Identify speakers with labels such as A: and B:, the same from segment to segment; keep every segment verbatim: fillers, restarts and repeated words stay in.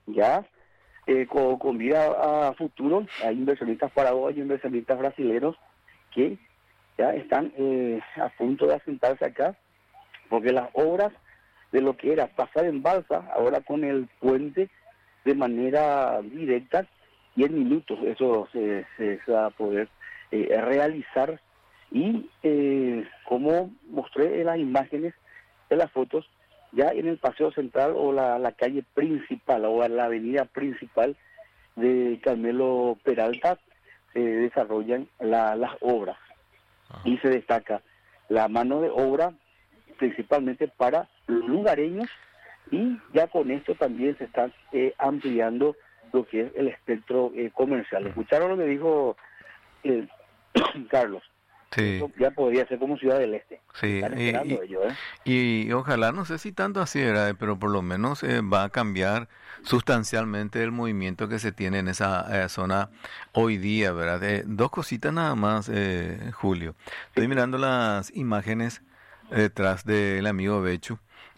A: ya eh, con, con vida a futuro. Hay inversionistas paraguayos, inversionistas brasileños que ya están eh, a punto de asentarse acá, porque las obras de lo que era pasar en balsa, ahora con el puente de manera directa y en minutos, eso se, se, se va a poder eh, realizar. Y eh, como mostré en las imágenes, en las fotos, ya en el paseo central o la, la calle principal o la avenida principal de Carmelo Peralta se desarrollan la, las obras. Ajá. Y se destaca la mano de obra principalmente para los lugareños, y ya con esto también se está eh, ampliando lo que es el espectro eh, comercial. ¿Escucharon lo que dijo eh, Carlos?
B: Sí.
A: Eso ya podría ser como Ciudad del Este.
B: Sí,
A: Están
B: y,
A: esperando
B: y,
A: ellos, ¿eh?
B: y, y ojalá, no sé si tanto así era, pero por lo menos eh, va a cambiar sustancialmente el movimiento que se tiene en esa eh, zona hoy día, ¿verdad? Eh, dos cositas nada más, eh, Julio. Estoy
A: Sí.
B: mirando las imágenes detrás del amigo Bechu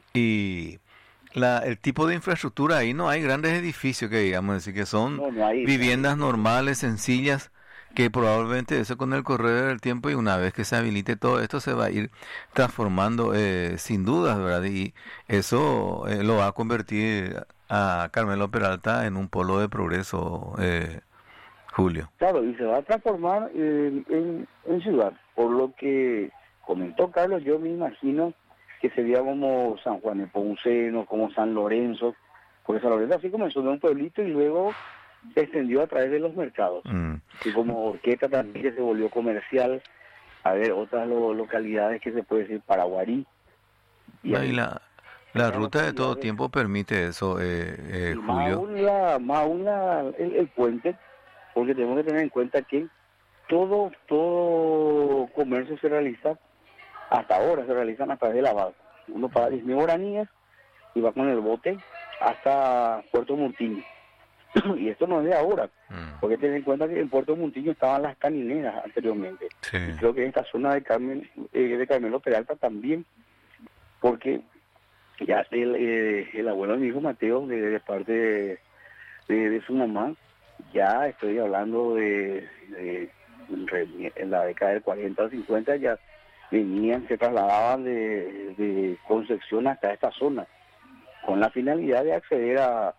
B: y la, el tipo de infraestructura ahí, no hay grandes edificios que digamos, decir que son
A: No, no hay,
B: viviendas
A: no hay.
B: normales, sencillas, que probablemente eso con el correr del tiempo y una vez que se habilite todo esto se va a ir transformando eh, sin dudas, ¿verdad? Y eso eh, lo va a convertir a Carmelo Peralta en un polo de progreso, eh, Julio.
A: Claro, y se va a transformar eh, en, en ciudad, por lo que comentó Carlos. Yo me imagino que sería como San Juan de Pomuceno, como San Lorenzo, porque San Lorenzo así comenzó de un pueblito y luego se extendió a través de los mercados.
B: Mm.
A: Y como Orquesta también que se volvió comercial, a ver, otras lo, localidades que se puede decir, Paraguarí. Y,
B: No, y la, la ruta de todo
A: localidades,
B: tiempo permite eso, eh, eh,
A: y más
B: Julio.
A: aún, la, más aún la, el, el puente, porque tenemos que tener en cuenta que todo todo comercio se realiza, hasta ahora se realizan a través de la balsa. Uno paga diez mil guaraníes y va con el bote hasta Puerto Montiño. Y esto no es de ahora,
B: Mm.
A: porque ten en cuenta que en Puerto Montiño estaban las canineras anteriormente.
B: Sí.
A: Y creo que en esta zona de Carmen, eh, de Carmelo Peralta también, porque ya el, eh, el abuelo de mi hijo Mateo, de, de parte de, de, de su mamá, ya estoy hablando de, de, de en la década del cuarenta o cincuenta, ya venían, se trasladaban de, de Concepción hasta esta zona, con la finalidad de acceder a,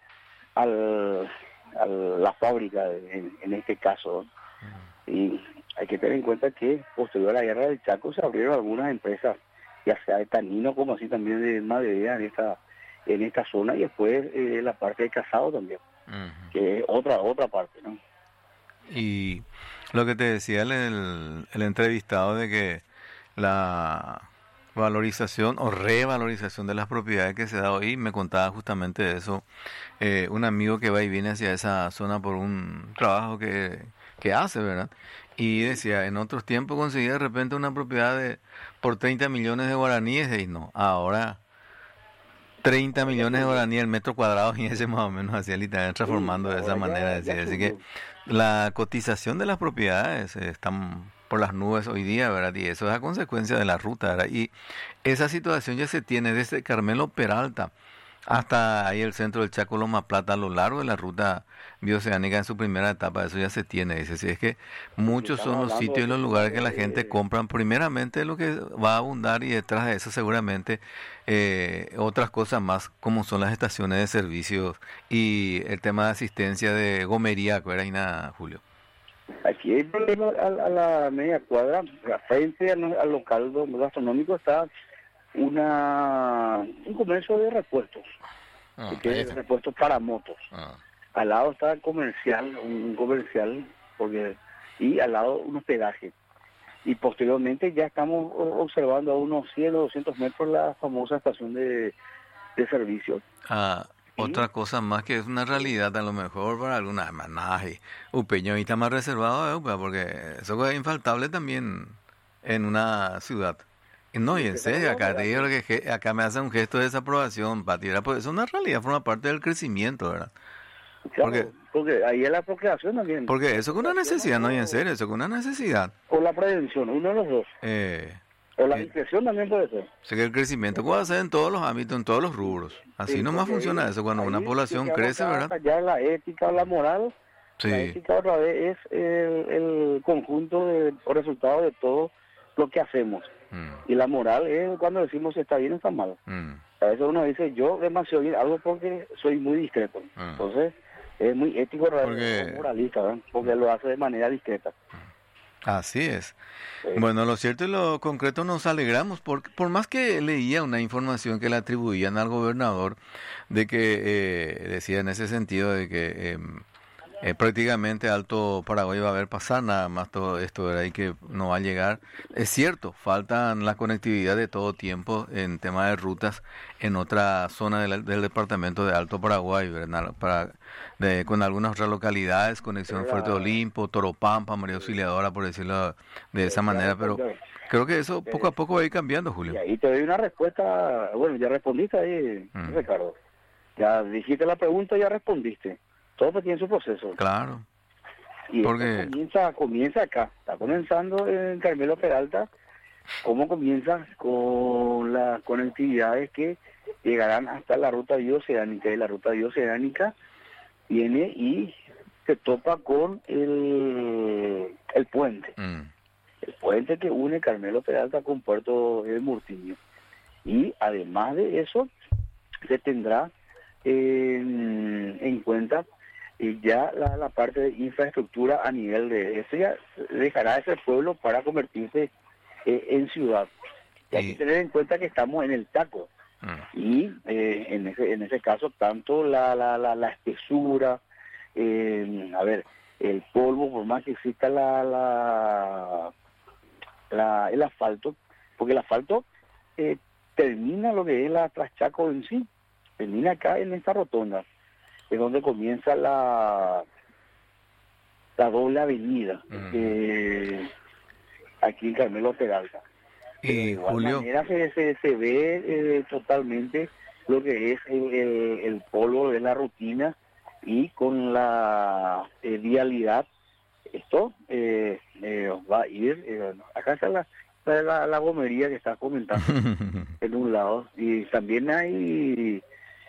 A: al, a la fábrica, en, en este caso. Y hay que tener en cuenta que posterior a la guerra del Chaco se abrieron algunas empresas, ya sea de tanino como así también de maderería en esta, en esta zona, y después eh, la parte de Casado también. Uh-huh. Que es otra otra parte, ¿no?
B: Y lo que te decía el, el, el entrevistado de que la valorización o revalorización de las propiedades que se da hoy, me contaba justamente de eso, eh, un amigo que va y viene hacia esa zona por un trabajo que, que hace, ¿verdad? Y decía, en otros tiempos conseguía de repente una propiedad de por treinta millones de guaraníes, y no, ahora treinta millones de guaraníes el metro cuadrado, y ese más o menos hacía literal transformando sí, de esa manera. Ya, ya así que la cotización de las propiedades eh, están por las nubes hoy día, ¿verdad? Y eso es a consecuencia de la ruta, ¿verdad? Y esa situación ya se tiene desde Carmelo Peralta hasta ahí el centro del Chaco, Loma Plata, a lo largo de la ruta bioceánica en su primera etapa. Eso ya se tiene, dice. Si es que muchos son los sitios y los lugares que la gente compran primeramente lo que va a abundar, y detrás de eso seguramente eh, otras cosas más, como son las estaciones de servicios y el tema de asistencia de gomería, ¿verdad? Y nada, Julio.
A: Aquí hay problema a, a la media cuadra, frente al, al local gastronómico está una un comercio de repuestos, ah, que es repuestos para motos. Ah. Al lado está el comercial, un comercial, porque y al lado un hospedaje. Y posteriormente ya estamos observando a unos cien o doscientos metros la famosa estación de, de servicio.
B: Ah, ¿sí? Otra cosa más que es una realidad, a lo mejor para algunas manaje, Upeño, y está más reservado, ¿eh? Porque eso es infaltable también en una ciudad. No, y en serio, acá te digo que acá me hacen un gesto de desaprobación, Patira, pues es una realidad, forma parte del crecimiento, ¿verdad?
A: Claro, porque, porque ahí es la procreación también.
B: Porque eso es una necesidad, no, y en serio, eso es una necesidad.
A: O la prevención, uno de los dos.
B: Eh,
A: O la
B: Eh,
A: discreción también puede ser.
B: Sé que el crecimiento puede ser en todos los ámbitos, en todos los rubros. Así
A: Sí,
B: nomás
A: porque
B: funciona
A: ahí,
B: eso, cuando una
A: ahí sí
B: población
A: que vamos
B: crece,
A: acá a
B: ¿verdad?
A: fallar la ética o la moral. La
B: Sí.
A: ética otra vez es el, el conjunto de, o resultado de todo lo que hacemos.
B: Mm,
A: Y la moral es cuando decimos si está bien o está mal.
B: mm,
A: A veces uno dice, yo demasiado bien, algo porque soy muy discreto.
B: mm.
A: Entonces, es muy ético o
B: Porque
A: moralista, ¿verdad? Porque lo hace de manera discreta.
B: así es.
A: Eh,
B: Bueno, lo cierto y lo concreto nos alegramos porque por más que leía una información que le atribuían al gobernador de que eh, decía en ese sentido de que em, eh, prácticamente Alto Paraguay va a ver pasar nada más todo esto, ¿verdad? Y que no va a llegar. Es cierto, faltan la conectividad de todo tiempo en tema de rutas en otra zona del, del departamento de Alto Paraguay, ¿verdad? Para, de, con algunas otras localidades, conexión
A: pero
B: Fuerte
A: la,
B: Olimpo, Toropampa, María Auxiliadora, por decirlo de esa
A: eh,
B: manera,
A: claro,
B: pero
A: porque,
B: creo que eso poco a
A: eh,
B: poco va a ir cambiando,
A: y
B: Julio.
A: ahí te doy una respuesta. Bueno, ya respondiste ahí,
B: Mm,
A: Ricardo. Ya dijiste la pregunta, ya respondiste. Todo tiene su proceso.
B: claro,
A: Y esto
B: porque...
A: comienza, comienza acá. Está comenzando en Carmelo Peralta. ¿Cómo comienza? Con las conectividades que llegarán hasta la ruta bioceánica. Y la ruta bioceánica viene y se topa con el, el puente.
B: mm,
A: El puente que une Carmelo Peralta con Puerto de Murtiño. Y además de eso, se tendrá en, en cuenta eh, ya la, la parte de infraestructura a nivel de eso, ya dejará de ser pueblo para convertirse eh, en ciudad. Y hay que
B: y,
A: tener en cuenta que estamos en el Taco
B: mm,
A: y eh, en ese en ese caso tanto la la, la, la espesura, eh, a ver, el polvo, por más que exista la, la, la el asfalto, porque el asfalto eh, termina lo que es la Traschaco en sí, termina acá en esta rotonda, es donde comienza la, la doble avenida,
B: mm.
A: eh, aquí en Carmelo Peralta. Pero de
B: Y
A: igual
B: Julio,
A: manera se, se, se ve eh, totalmente lo que es el, el, el polvo de la rutina y con la eh, vialidad, esto eh, eh, va a ir, eh, acá está la, la, la gomería que estás comentando en un lado y también hay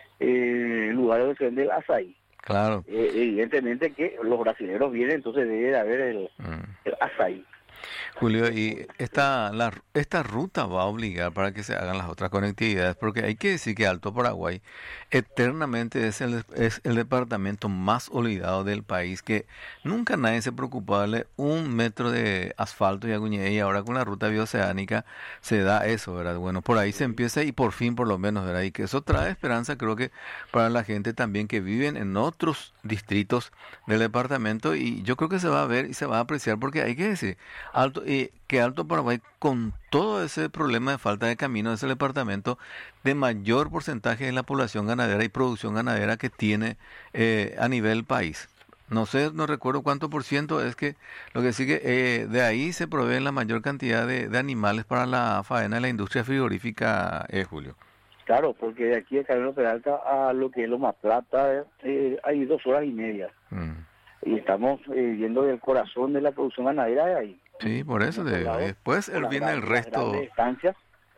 A: eh, lugares donde se vende el açaí.
B: claro.
A: Eh, evidentemente que los brasileños vienen, entonces debe de haber el,
B: Mm.
A: el açaí.
B: Julio, y esta, la, esta ruta va a obligar para que se hagan las otras conectividades, porque hay que decir que Alto Paraguay eternamente es el, es el departamento más olvidado del país, que nunca nadie se preocupaba de darle un metro de asfalto y aguñé, y ahora con la ruta bioceánica se da eso, ¿verdad? Bueno, por ahí se empieza y por fin por lo menos, ¿verdad? Y que eso trae esperanza, creo que para la gente también que viven en otros distritos del departamento, y yo creo que se va a ver y se va a apreciar, porque hay que decir, Alto, y que Alto Paraguay, con todo ese problema de falta de camino, es el departamento de mayor porcentaje de la población ganadera y producción ganadera que tiene eh, a nivel país. No sé, no recuerdo cuánto por ciento es que lo que sigue, eh, de ahí se proveen la mayor cantidad de, de animales para la faena de la industria frigorífica, eh, Julio.
A: Claro, porque de aquí de Carmelo Peralta a lo que es Loma Plata eh, hay dos horas y media.
B: Mm.
A: Y estamos eh, yendo del corazón de la producción ganadera de ahí.
B: Sí, por
A: En
B: eso te
A: otro
B: digo. Y
A: lado,
B: después
A: por
B: él
A: las,
B: viene el
A: gran- las grandes
B: resto.
A: estancias.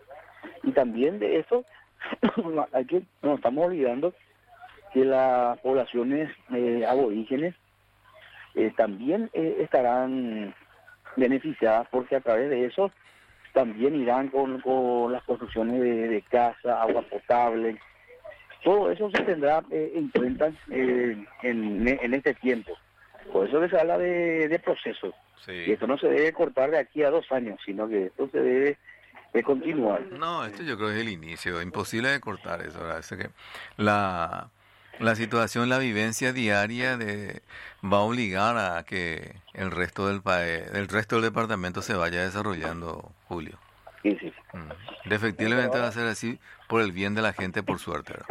A: Y también de eso, hay que, nos estamos olvidando que las poblaciones eh, aborígenes eh, también eh, estarán beneficiadas porque a través de eso también irán con, con las construcciones de, de casa, agua potable. Todo eso se tendrá eh, en cuenta eh, en, en este tiempo. Por eso que se habla de, de proceso. Y
B: Sí.
A: esto no se debe cortar de aquí a dos años, sino que esto se debe de continuar.
B: No, esto yo creo que es el inicio, imposible de cortar eso, ¿verdad? Es que la, la situación, la vivencia diaria de, va a obligar a que el resto del país, el resto del departamento se vaya desarrollando, Julio.
A: Sí, sí.
B: Mm.
A: Bueno, pero
B: Efectivamente va a
A: ahora,
B: ser así por el bien de la gente, por suerte, ¿verdad?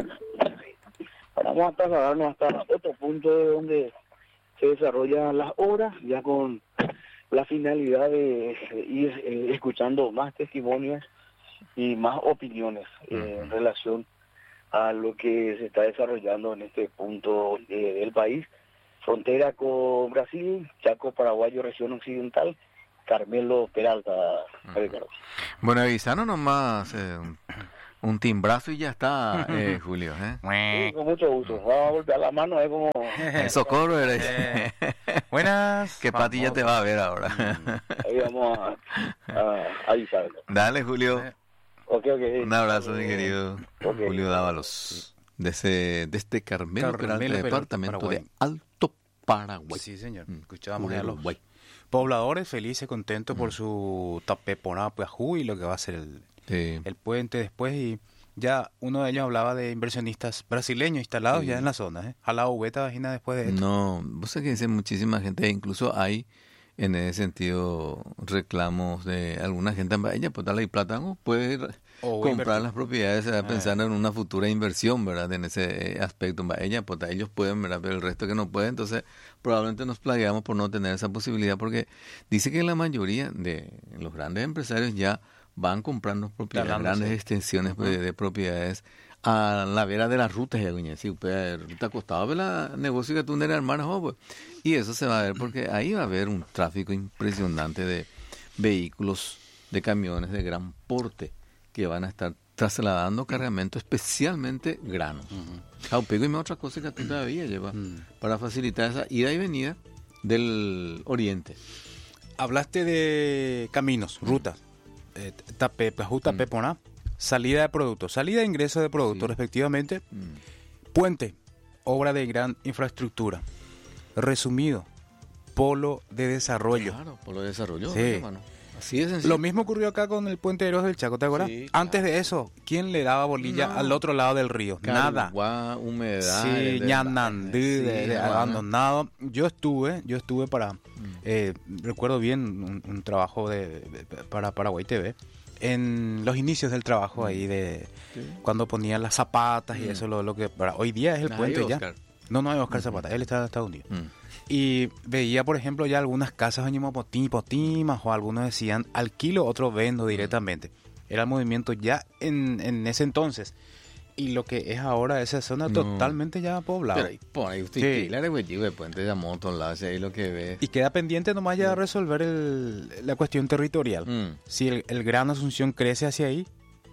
A: ahora vamos a trasladarnos hasta otro punto de donde se desarrollan las obras, ya con la finalidad de ir eh, escuchando más testimonios y más opiniones eh, en
B: Ujú.
A: relación a lo que se está desarrollando en este punto eh, del país, frontera con Brasil, Chaco Paraguayo, región occidental, Carmelo Peralta.
B: Uh-huh. Bueno, avisanos nomás eh, un, un timbrazo y ya está, eh, Julio. ¿eh?
A: Sí, con mucho gusto. Vamos a golpear la mano, es como...
B: El socorro eres.
C: Eh, buenas.
B: Que Pati ya te va a ver ahora.
A: Ahí vamos a, a avisarlo.
B: Dale, Julio.
A: Okay, okay.
B: Un abrazo, mi querido
A: okay.
B: Julio Dávalos. De, ese, de este Carmelo,
C: Carmelo
B: Peralta, departamento
C: Paraguay.
B: de Alto Paraguay.
C: Sí, señor.
B: Mm.
C: Escuchábamos a los
B: Uruguay.
C: pobladores felices, contentos
B: Mm.
C: por su Tapeponá Puajú y lo que va a ser el,
B: Sí.
C: el puente después. Y ya uno de ellos hablaba de inversionistas brasileños instalados
B: Sí.
C: ya en la zona. ¿eh? Jalao Ubeta, vagina después de esto.
B: No, vos sabés que dice muchísima gente, incluso hay en ese sentido reclamos de alguna gente, ella pues darle plata, ¿no? Puede ir
C: O
B: comprar
C: invertir.
B: las propiedades, a pensar en una futura inversión, ¿verdad? En ese aspecto, ella, pues ellos pueden, ¿verdad? Pero el resto que no puede, entonces probablemente nos plagueamos por no tener esa posibilidad, porque dice que la mayoría de los grandes empresarios ya van comprando propiedades,
C: Talándose.
B: grandes extensiones de, de propiedades a la vera de las rutas, ya coña, si usted ruta costado de la negocio que tú eres hermano, pues. Y eso se va a ver porque ahí va a haber un tráfico impresionante de vehículos, de camiones de gran porte que van a estar trasladando cargamento, especialmente granos. Jaupego y otra cosa que tú todavía lleva
C: Mm.
B: para facilitar esa ida y venida del oriente.
C: Hablaste de caminos, rutas. Eh, tape, Puajú, Tapeponá. Salida de productos, salida e ingreso de productos,
B: Sí.
C: respectivamente.
B: Mm.
C: Puente, obra de gran infraestructura. Resumido, polo de desarrollo.
B: Claro, por lo de desarrollo,
C: Sí.
B: hermano. Así es sencillo.
C: Lo mismo ocurrió acá con el puente de Héroes del Chaco, ¿te acuerdas?
B: Sí,
C: Antes
B: claro.
C: de eso, ¿quién le daba bolilla
B: No.
C: al otro lado del río? Nada.
B: Caruguá, humedad.
C: Sí, ñanandí,
B: sí,
C: de, de
B: hermano.
C: abandonado. Yo estuve, yo estuve para,
B: Mm.
C: eh, recuerdo bien un, un trabajo de, de- para Paraguay T V, en los inicios del trabajo ahí de
B: Sí.
C: cuando ponían las zapatas y
B: Mm.
C: eso, lo, lo que para hoy día es el
B: Ahí,
C: puente ya.
B: Oscar.
C: No, no es Oscar Zapata, él está en Estados Unidos.
B: Mm.
C: Y veía, por ejemplo, ya algunas casas en Potimas o algunos decían alquilo, otros vendo directamente. Era el movimiento ya en, en ese entonces. Y lo que es ahora esa zona
B: No.
C: totalmente ya poblada.
B: Pero ahí, por ahí usted
C: Sí.
B: sí. la güey, de puente de moto, la ahí lo que ve.
C: Y queda pendiente nomás ya resolver el, la cuestión territorial.
B: Mm.
C: Si el, el Gran Asunción crece hacia ahí,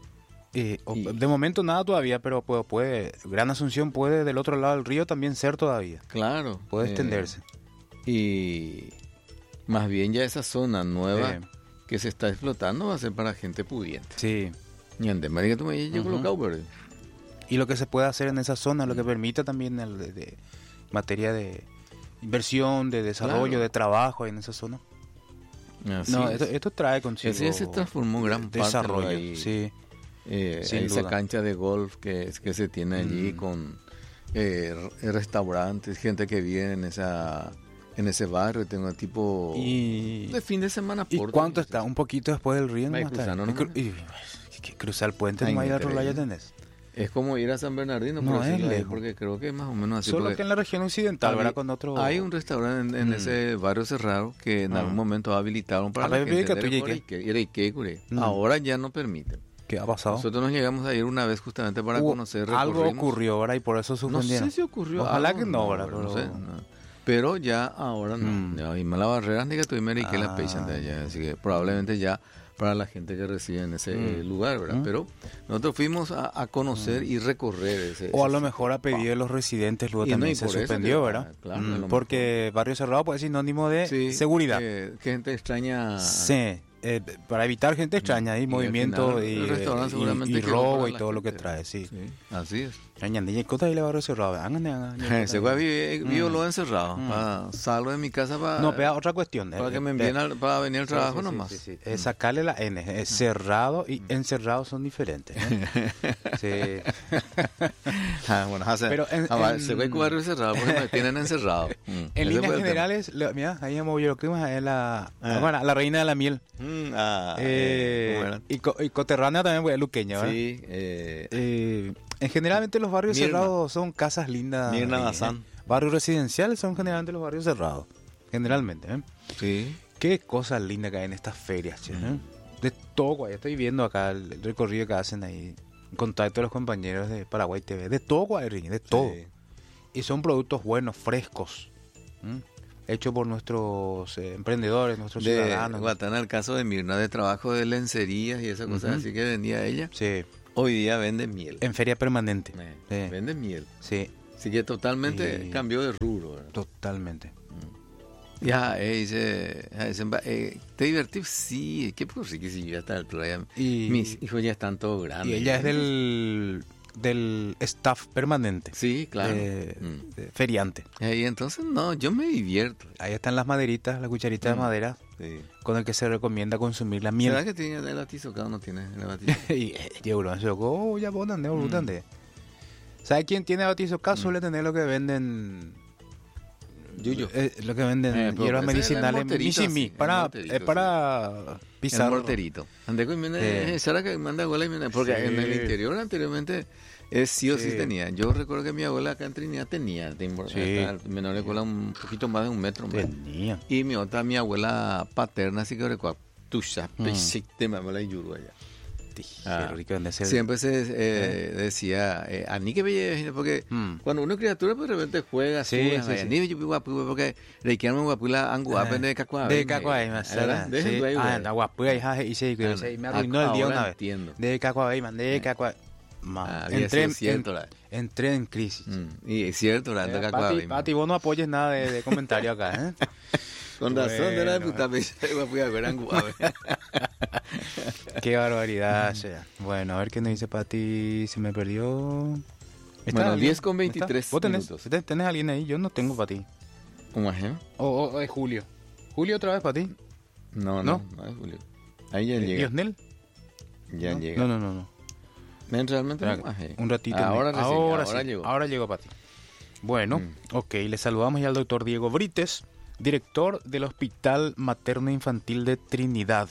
C: eh, o-
B: Y-
C: de momento nada todavía, pero puede, puede, Gran Asunción puede del otro lado del río también ser todavía.
B: Claro.
C: Puede
B: eh,
C: extenderse.
B: Y más bien ya esa zona nueva
C: Eh.
B: que se está explotando va a ser para gente pudiente.
C: Sí.
B: Y ande, marica, tú me dices, yo
C: Ujú.
B: colocado, pero...
C: Y lo que se puede hacer en esa zona, lo que permite también el de, de materia de inversión, de desarrollo,
B: Claro.
C: de trabajo en esa zona.
B: Así
C: no,
B: es.
C: esto, esto trae consigo
B: Ese ya se transformó gran parte
C: desarrollo.
B: de ahí.
C: Sí.
B: Eh,
C: Sin
B: esa
C: duda.
B: cancha de golf que, que se tiene allí
C: Mm.
B: con eh, r- restaurantes, gente que vive en esa en ese barrio, tengo tipo
C: Y,
B: de fin de semana.
C: ¿y
B: Porto,
C: cuánto
B: no sé.
C: está? Un poquito después del río.
B: Ahí
C: nomás está.
B: cruzando
C: Y cru-
B: nomás.
C: y- que cruzar el puente,
B: Ay,
C: no vaya a
B: increíble.
C: ya tenés.
B: Es como ir a San Bernardino,
C: No,
B: por
C: es
B: decirlo ahí,
C: lejos.
B: porque creo que es más o menos así.
C: Solo
B: porque
C: que en la región occidental,
B: hay-
C: ¿verdad? Con otro...
B: Hay un restaurante en, en
C: Mm.
B: ese barrio cerrado que en
C: Ah.
B: algún momento habilitaron para
C: A
B: la
C: ver,
B: gente
C: ve que
B: de
C: tú llegué.
B: Iquique- ir a Iquique, Cure.
C: Mm.
B: Ahora ya no permiten.
C: ¿Qué ha pasado?
B: Nosotros nos llegamos a ir una vez justamente para
C: Hubo-
B: conocer.
C: algo
B: recorrimos.
C: ocurrió, ¿verdad? Y por eso
B: No
C: suspendieron.
B: sé si ocurrió
C: Ojalá
B: algo,
C: que no, ¿verdad?
B: pero no
C: Pero-
B: sé, no. Pero ya ahora no.
C: Mm.
B: Ya vimos la barrera ni que tuvimos y que la
C: Ah.
B: pechan de allá. Así que probablemente ya para la gente que reside en ese
C: Mm.
B: eh, lugar, ¿verdad?
C: Mm.
B: Pero nosotros fuimos a, a conocer y recorrer ese.
C: O a
B: ese
C: lo
B: sitio.
C: mejor a pedido de los residentes luego
B: Y no,
C: también
B: y
C: se
B: por eso
C: suspendió,
B: que-
C: ¿verdad?
B: claro,
C: Mm,
B: a lo
C: porque barrio cerrado pues es sinónimo de
B: Sí,
C: seguridad.
B: Que, que gente extraña.
C: Sí, eh, para evitar gente extraña y,
B: Y al
C: movimiento
B: final,
C: y,
B: el restaurante
C: y-
B: seguramente
C: y
B: quedó
C: robo
B: para
C: y
B: la
C: todo lo que
B: gente.
C: trae, sí.
B: Sí, así es.
C: Ñandilla, ¿qué tal el barrio cerrado? Hagan, hagan, hagan.
B: Se fue vivo, vivo
C: Mm.
B: lo encerrado.
C: Mm.
B: Pa- salgo de mi casa para.
C: No, vea, otra cuestión.
B: Para
C: eh,
B: que me
C: eh,
B: envíen al- para venir al
C: sí,
B: trabajo
C: sí, sí,
B: nomás.
C: sí, sí. Eh, sacarle la N. eh, cerrado y encerrado son diferentes. ¿eh? Sí.
B: Ah, bueno, hace,
C: Pero en-
B: ah, va,
C: en-
B: se fue con barrio cerrado porque me tienen encerrado. Mm,
C: En
B: ese
C: líneas
B: fue el
C: generales, lo- mira, ahí hemos visto que es la,
B: Ah.
C: bueno, la reina de la miel.
B: tema. Mm, ah,
C: Eh,
B: eh, ¿cómo era?
C: y, co- y coterránea también, pues, luqueña, ¿verdad?
B: Sí, eh,
C: Eh, en generalmente los barrios
B: Mirna.
C: cerrados son casas lindas.
B: Mirna
C: y,
B: Bazán.
C: eh, Barrios residenciales son generalmente los barrios cerrados. Generalmente, ¿eh?
B: sí.
C: Qué cosas lindas que hay en estas ferias, che, ¿eh? De todo, ya estoy viendo acá el, el recorrido que hacen ahí. En contacto con los compañeros de Paraguay T V. De todo, Guayrín, de todo.
B: Sí.
C: Y son productos buenos, frescos. ¿m? hecho por nuestros eh, emprendedores, nuestros
B: De
C: ciudadanos.
B: Guatana, el caso de Mirna, de trabajo de lencerías y esas cosas
C: Ujú.
B: así que vendía ella.
C: Sí,
B: Hoy día vende miel.
C: en feria permanente.
B: Eh,
C: Sí.
B: Vende miel.
C: Sí,
B: Así que totalmente
C: Y-
B: cambió de rubro. ¿verdad?
C: totalmente.
B: Ya, eh, dice, ya, dicen, va, eh, ¿te divertís? Sí, qué pues sí que sí, ya está altura. Ya,
C: Y,
B: mis hijos ya están todos grandes.
C: y ella es del, del staff permanente.
B: Sí, claro.
C: de-
B: Mm.
C: de feriante.
B: Y entonces, no, yo me divierto.
C: Ahí están las maderitas, la cucharita
B: Mm.
C: de madera,
B: Sí.
C: con el que se recomienda consumir la
B: ¿Será
C: miel.
B: que tiene el atizocado? No tiene el atizocado.
C: Y eh, euro, se oh, ya botan, de
B: Mm.
C: botan de. ¿Sabe quién tiene batizocado? Suele tener lo que venden.
B: Yuyo.
C: eh, lo que venden
B: Eh, pero
C: hierbas
B: ese es el
C: medicinales.
B: morterito,
C: Misimi,
B: sí, el
C: para,
B: morterito,
C: es para
B: El
C: pisar.
B: morterito. Ande con
C: Sí.
B: eh, ¿será que manda abuela y me- Porque
C: Sí.
B: en el interior anteriormente eh, sí o sí.
C: Sí.
B: tenía. Yo recuerdo que mi abuela acá en Trinidad tenía. Tenía
C: Sí.
B: menor de escuela un poquito más de un metro más.
C: Tenía.
B: Y mi otra, mi abuela paterna, así que recuerdo. Tuya,
C: Mm.
B: pechite, me abuela y yuru allá. Ah,
C: Qué rico vende ese-
B: Siempre se eh, decía, eh, a ni que belle, porque
C: Mm.
B: cuando uno es criatura, pues de repente juega,
C: Sí,
B: sube,
C: sí,
B: vaya,
C: sí.
B: ni yo guapu, porque reikiano guapula anguape de cacuá.
C: De Cacuay, más
B: ¿verdad?
C: sí.
B: Dejen tu ahí,
C: Ah,
B: güey.
C: anda guapuya, hija, y se
B: Ah,
C: y me
B: no.
C: arruinó el día
B: Ahora
C: una vez.
B: entiendo.
C: De Cacuay, man, de Cacuay. Ma,
B: Ah, había
C: entré,
B: sido
C: en,
B: cierto,
C: en-
B: la-
C: entré en crisis.
B: Mm, Y es cierto, la
C: Eh,
B: anda
C: Pati,
B: cacuá.
C: Pati, vos no apoyes nada de, de comentario acá, ¿eh?
B: Con razón, de la
C: Bueno.
B: puta pecha de guapuya, güey, anguape.
C: Qué barbaridad, o sea. Bueno, a ver qué nos dice Pati, se me perdió. ¿Está
B: Bueno,
C: alguien?
B: diez con
C: ¿Está?
B: veintitrés
C: ¿Vos tenés,
B: minutos.
C: tenés, tenés alguien ahí? Yo no tengo Pati.
B: ¿Cómo es, eh?
C: O, o- o es Julio. Julio otra vez Pati.
B: No,
C: ¿No?
B: no, no es Julio. Ahí ya
C: Eh,
B: llega.
C: ¿Diosnel?
B: Ya
C: no,
B: llega.
C: No, no, no, no.
B: Men, realmente
C: Espera,
B: no bajé.
C: un ratito.
B: Ahora,
C: me-
B: recién,
C: ahora,
B: ahora
C: sí,
B: llegó.
C: Ahora llegó Pati. Bueno,
B: Mm.
C: ok, le saludamos ya al doctor Diego Brites, director del Hospital Materno Infantil de Trinidad.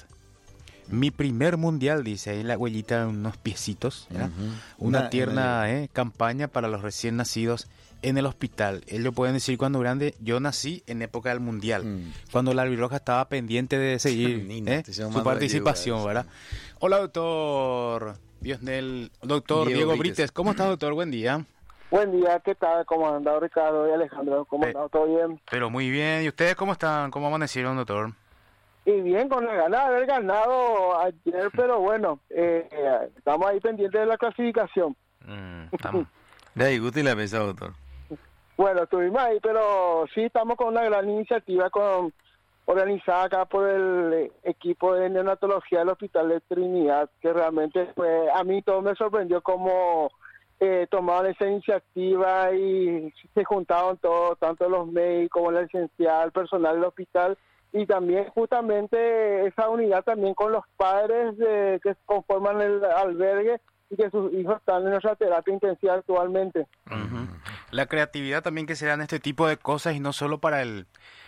C: Mi primer mundial, dice ahí la huellita, unos piecitos, ¿verdad?
B: Ujú.
C: Una
B: Una-
C: tierna eh, campaña para los recién nacidos en el hospital. Ellos pueden decir cuando grande, yo nací en época del mundial,
B: Mm.
C: cuando la albirroja estaba pendiente de seguir
B: Nina,
C: eh,
B: te llamo
C: su
B: Manuel
C: participación,
B: Diego,
C: ¿verdad? Hola, doctor Diosnel, doctor
B: Diego
C: Diego,
B: Brites.
C: Brites. ¿Cómo está, doctor? Buen día.
A: Buen día, ¿qué tal? ¿Cómo han andado Ricardo y Alejandro? ¿Cómo
C: Eh.
A: han andado? ¿Todo bien?
C: Pero muy bien. ¿Y ustedes cómo están? ¿Cómo amanecieron, doctor?
A: Y bien, con la gana de haber ganado ayer, pero bueno, eh, estamos ahí pendientes de la clasificación.
C: Mm, estamos.
B: De ahí, Guti la pesa, doctor.
A: Bueno, estuvimos ahí, pero sí estamos con una gran iniciativa con organizada acá por el eh, equipo de neonatología del Hospital de Trinidad, que realmente fue, a mí todo me sorprendió cómo eh, tomaron esa iniciativa y se juntaron todos, tanto los médicos como la licenciada, el personal del hospital, y también justamente esa unidad también con los padres de, que conforman el albergue y que sus hijos están en nuestra terapia intensiva actualmente.
C: Ujú. La creatividad también que se da en este tipo de cosas y no solo para el,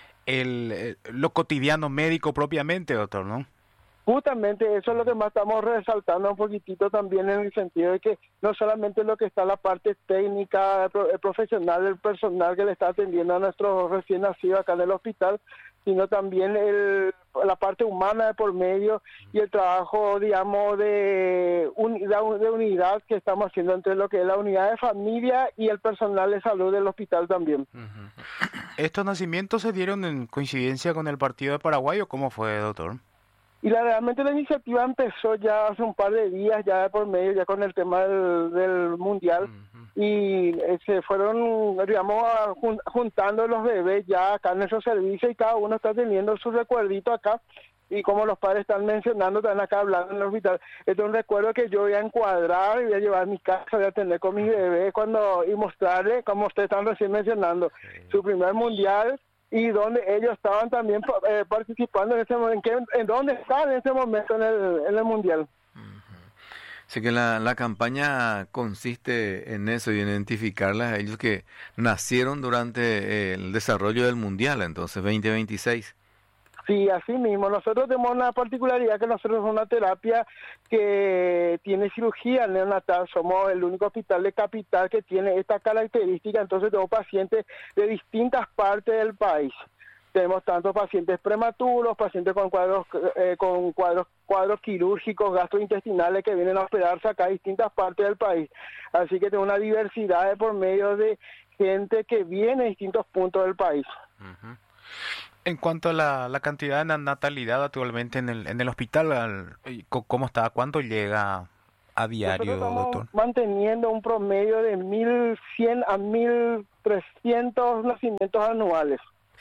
C: el, eh, lo cotidiano médico propiamente, doctor, ¿no?
A: Justamente eso es lo que más estamos resaltando un poquitito también, en el sentido de que no solamente lo que está la parte técnica, pro- eh, profesional del personal que le está atendiendo a nuestros recién nacidos acá en el hospital, sino también el, la parte humana de por medio y el trabajo, digamos, de unidad, de unidad que estamos haciendo entre lo que es la unidad de familia y el personal de salud del hospital también.
C: ¿Estos nacimientos se dieron en coincidencia con el partido de Paraguay o cómo fue, doctor?
A: Y la, realmente la iniciativa empezó ya hace un par de días, ya de por medio, ya con el tema del, del mundial, y eh, se fueron, digamos, a- jun- juntando los bebés ya acá en nuestro servicio, y cada uno está teniendo su recuerdito acá, y como los padres están mencionando, están acá hablando en el hospital. Este es un recuerdo que yo voy a encuadrar y voy a llevar a mi casa, voy a tener con mis bebés cuando y mostrarle, como ustedes están recién mencionando, su primer mundial, y donde ellos estaban también eh, participando en ese momento, en, qué- en dónde están en ese momento en el, en el mundial.
B: Así que la, la campaña consiste en eso y en identificarlas a ellos que nacieron durante eh, el desarrollo del Mundial, entonces veinte veintiséis.
A: Sí, así mismo. Nosotros tenemos una particularidad que nosotros somos una terapia que tiene cirugía neonatal. Somos el único hospital de capital que tiene esta característica. Entonces tenemos pacientes de distintas partes del país. Tenemos tanto pacientes prematuros, pacientes con cuadros eh, con cuadros cuadros quirúrgicos, gastrointestinales que vienen a operarse acá a distintas partes del país. Así que tenemos una diversidad de por medio de gente que viene de distintos puntos del país.
C: Ujú. En cuanto a la, la cantidad de natalidad actualmente en el, en el hospital, al- y co- ¿cómo está? ¿Cuánto llega a diario,
D: Nosotros estamos
C: doctor?
D: manteniendo un promedio de mil cien a mil trescientos nacimientos anuales.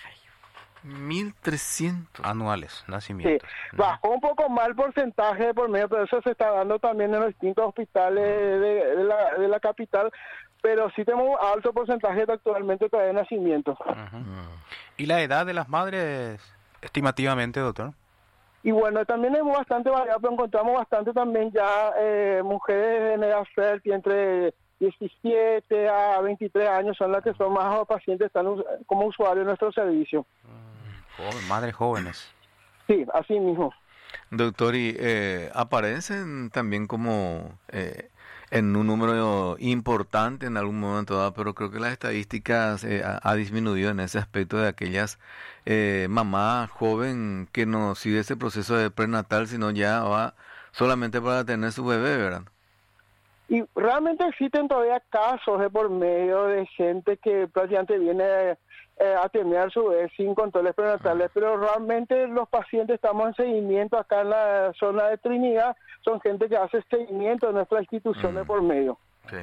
B: mil trescientos.
C: Anuales,
D: Sí,
C: nacimientos.
D: bajó un poco más el porcentaje de por medio, pero eso se está dando también en los distintos hospitales de, de la, de la capital, pero sí tenemos un alto porcentaje de actualmente todavía de nacimientos.
C: Ujú. ¿Y la edad de las madres, estimativamente, doctor?
D: Y bueno, también es bastante variado, pero encontramos bastante también ya eh, mujeres en edad fértil, entre diecisiete a veintitrés años, son las que son más pacientes, están us- como usuarios de nuestro servicio.
C: Joven, madres jóvenes.
D: Sí, así mismo.
B: Doctor, y eh, aparecen también como eh, en un número importante en algún momento dado, pero creo que las estadísticas eh, ha, ha disminuido en ese aspecto de aquellas eh, mamás joven que no sigue ese proceso de prenatal, sino ya va solamente para tener su bebé, ¿verdad?
D: Y realmente existen todavía casos de por medio de gente que prácticamente viene eh, a tener su vez sin controles prenatales, pero realmente los pacientes estamos en seguimiento acá en la zona de Trinidad, son gente que hace seguimiento de nuestra institución de
B: Mm.
D: por medio.
B: Sí.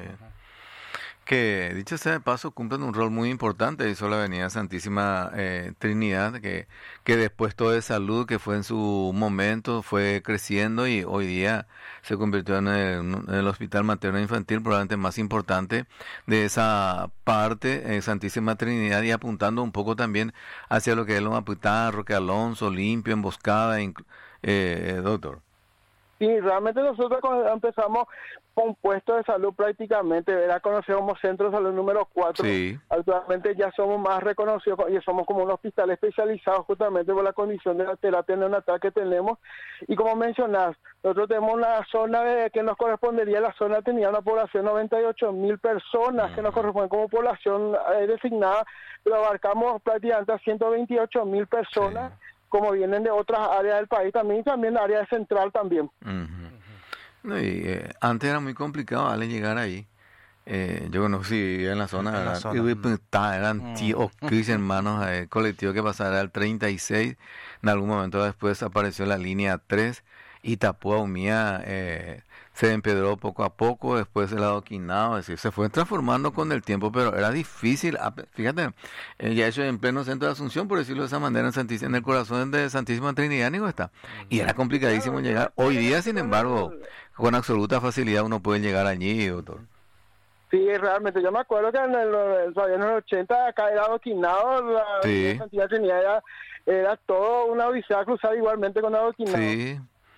B: Que, dicho sea de paso, cumplen un rol muy importante. Hizo la Avenida Santísima eh, Trinidad, que, que después todo de salud, que fue en su momento, fue creciendo y hoy día se convirtió en el, en el hospital materno infantil probablemente más importante de esa parte, eh, Santísima Trinidad, y apuntando un poco también hacia lo que es Loma Putá, Roque Alonso, Limpio, Emboscada, inclu- eh, doctor.
D: Sí, realmente nosotros con- empezamos con puestos de salud prácticamente, era conocido como Centro de Salud número cuatro.
B: Sí.
D: Actualmente ya somos más reconocidos co- y somos como un hospital especializado justamente por la condición de la terapia neonatal que tenemos. Y como mencionás, nosotros tenemos una zona de, que nos correspondería, la zona tenía una población de noventa y ocho mil personas que nos corresponde como población eh, designada, pero abarcamos prácticamente a ciento veintiocho mil personas.
B: Sí.
D: Como vienen de otras áreas del país también, y también la área central también.
B: Ujú. No, y, eh, antes era muy complicado darle llegar ahí. Eh, yo conocí vivía en la zona,
C: En la
B: ¿verdad?
C: zona,
B: Y,
C: mm.
B: pues, ta- eran tíos, Cris, hermanos, eh, colectivo que pasaba era el treinta y seis. En algún momento después apareció la línea tres y Tapua Humía eh, se empedró poco a poco, después el adoquinado, es decir, se fue transformando con el tiempo, pero era difícil. a- Fíjate, eh, ya eso en pleno centro de Asunción, por decirlo de esa manera, en, Santísima- en el corazón de Santísima Trinidad, Nico, está. Y era complicadísimo llegar. Hoy día, sin embargo, con absoluta facilidad uno puede llegar allí, doctor.
D: Sí, realmente, yo me acuerdo que en el, todavía en los ochenta acá era adoquinado, la
B: Sí.
D: Avenida Santidad Trinidad era, era todo una odisea cruzar igualmente con adoquinado.
B: Sí,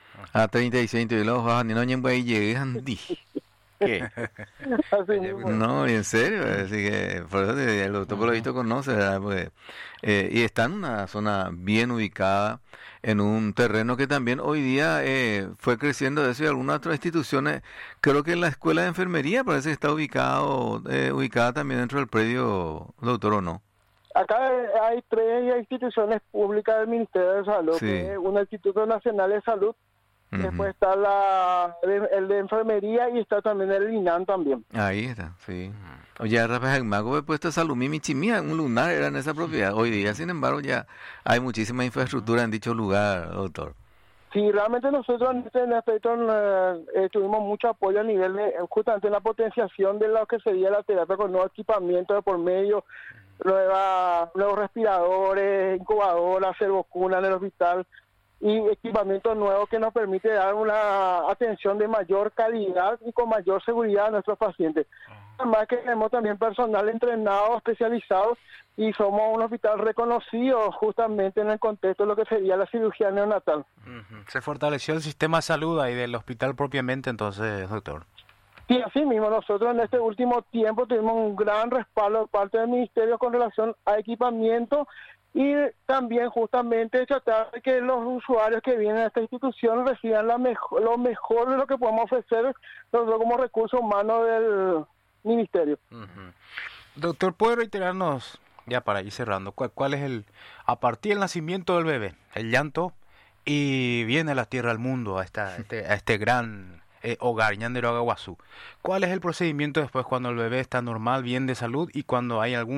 B: a treinta y seis y los bajan, y no llegué llegan.
C: ¿Qué?
D: Así mismo.
B: No, y en serio, así que por eso te- el doctor por lo visto conoce, ¿verdad? Pues, eh, y está en una zona bien ubicada, en un terreno que también hoy día eh, fue creciendo de eso y algunas otras instituciones, creo que la escuela de enfermería parece que está ubicado, eh, ubicada también dentro del predio, doctor, ¿o no?
D: Acá hay tres instituciones públicas del Ministerio de Salud,
B: Sí.
D: que es un Instituto Nacional de Salud,
B: Ujú.
D: después está la, el de enfermería y está también el INAN también.
B: Ahí está, sí. Oye, Rafael Mago he puesto Salumí Michimía, un lunar era en esa propiedad. Hoy día, sin embargo, ya hay muchísima infraestructura en dicho lugar, doctor.
D: Sí, realmente nosotros en este en este aspecto eh, eh, tuvimos mucho apoyo a nivel de, justamente en la potenciación de lo que sería la terapia con nuevo equipamiento de por medio, nueva, nuevos respiradores, incubadoras, servocuna en el hospital y equipamiento nuevo que nos permite dar una atención de mayor calidad y con mayor seguridad a nuestros pacientes. Además que tenemos también personal entrenado, especializado y somos un hospital reconocido justamente en el contexto de lo que sería la cirugía neonatal.
C: Ujú. Se fortaleció el sistema de salud ahí del hospital propiamente, entonces, doctor.
D: Y así mismo, nosotros en este último tiempo tuvimos un gran respaldo de parte del Ministerio con relación a equipamiento y también justamente tratar de que los usuarios que vienen a esta institución reciban la mejor, lo mejor de lo que podemos ofrecer nosotros como recursos humanos del Ministerio.
C: Ujú. Doctor, ¿puede reiterarnos, ya para ir cerrando, cuál, cuál es el, a partir del nacimiento del bebé, el llanto, y viene la tierra al mundo, a, esta, este, a este gran eh, hogar, Ñandero Aguazú? ¿Cuál es el procedimiento después cuando el bebé está normal, bien de salud, y cuando hay algún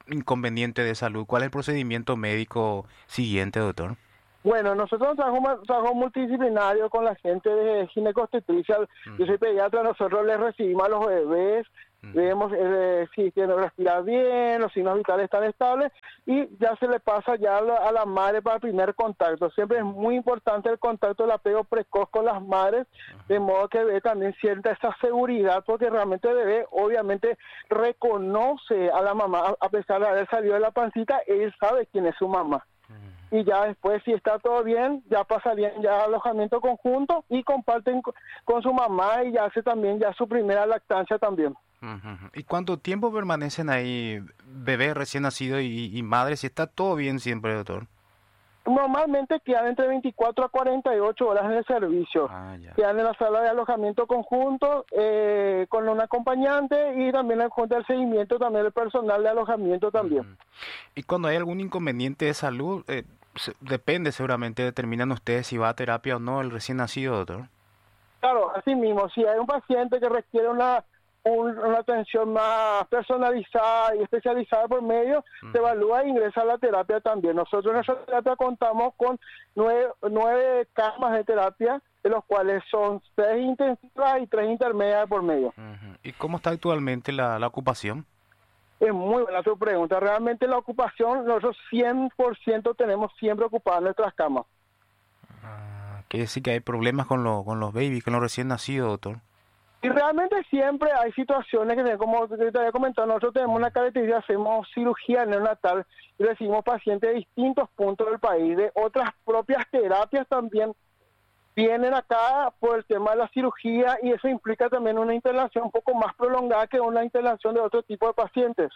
C: inconveniente de salud, ¿cuál es el procedimiento médico siguiente, doctor?
D: Bueno, nosotros trabajamos, trabajamos multidisciplinario con la gente de ginecobstetricia.
C: Mm.
D: Yo soy pediatra, nosotros les recibimos a los bebés,
C: Mm.
D: vemos eh, si tienen respirar bien, los signos vitales están estables y ya se le pasa ya a la, a la madre para el primer contacto. Siempre es muy importante el contacto, el apego precoz con las madres, de modo que el bebé también sienta esa seguridad, porque realmente el bebé obviamente reconoce a la mamá, a- a pesar de haber salido de la pancita, él sabe quién es su mamá. Y ya después, si está todo bien, ya pasarían ya al alojamiento conjunto y comparten co- con su mamá y ya hace también ya su primera lactancia también.
C: Ujú. ¿Y cuánto tiempo permanecen ahí bebés recién nacidos y, y madres? Si está todo bien siempre, doctor.
D: Normalmente quedan entre veinticuatro a cuarenta y ocho horas en el servicio.
C: Ah, ya.
D: Quedan en la sala de alojamiento conjunto eh, con un acompañante y también en junta del seguimiento también del personal de alojamiento también.
C: Ujú. Y cuando hay algún inconveniente de salud, eh, se- depende seguramente, determinan ustedes si va a terapia o no el recién nacido, doctor.
D: Claro, así mismo, si hay un paciente que requiere una, un- una atención más personalizada y especializada por medio,
C: Mm.
D: se evalúa e ingresa a la terapia también. Nosotros en nuestra terapia contamos con nueve, nueve camas de terapia, de los cuales son tres intensivas y tres intermedias por medio.
C: Ujú. ¿Y cómo está actualmente la, la ocupación?
D: Es muy buena tu pregunta. Realmente la ocupación, nosotros cien por ciento tenemos siempre ocupadas nuestras camas.
C: Ah, quiere decir que hay problemas con, los con los babies, con los recién nacidos, doctor.
D: Y realmente siempre hay situaciones que, como te había comentado, nosotros tenemos una característica, hacemos cirugía neonatal y recibimos pacientes de distintos puntos del país, de otras propias terapias también vienen acá por el tema de la cirugía y eso implica también una internación un poco más prolongada que una internación de otro tipo de pacientes.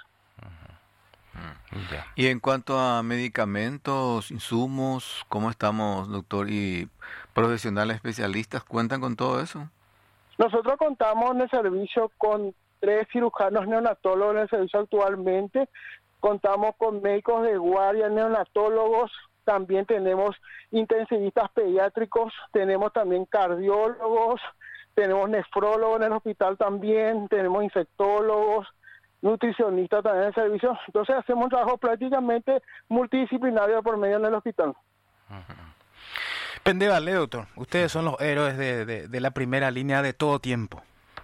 C: Ya.
B: Y en cuanto a medicamentos, insumos, ¿cómo estamos, doctor? ¿Y profesionales especialistas cuentan con todo eso?
D: Nosotros contamos en el servicio con tres cirujanos neonatólogos en el servicio actualmente, contamos con médicos de guardia, neonatólogos, también tenemos intensivistas pediátricos, tenemos también cardiólogos, tenemos nefrólogos en el hospital también, tenemos infectólogos, nutricionistas también en el servicio. Entonces hacemos un trabajo prácticamente multidisciplinario por medio en el hospital.
C: Pendevale, doctor. Ustedes son los héroes de, de, de la primera línea de todo tiempo.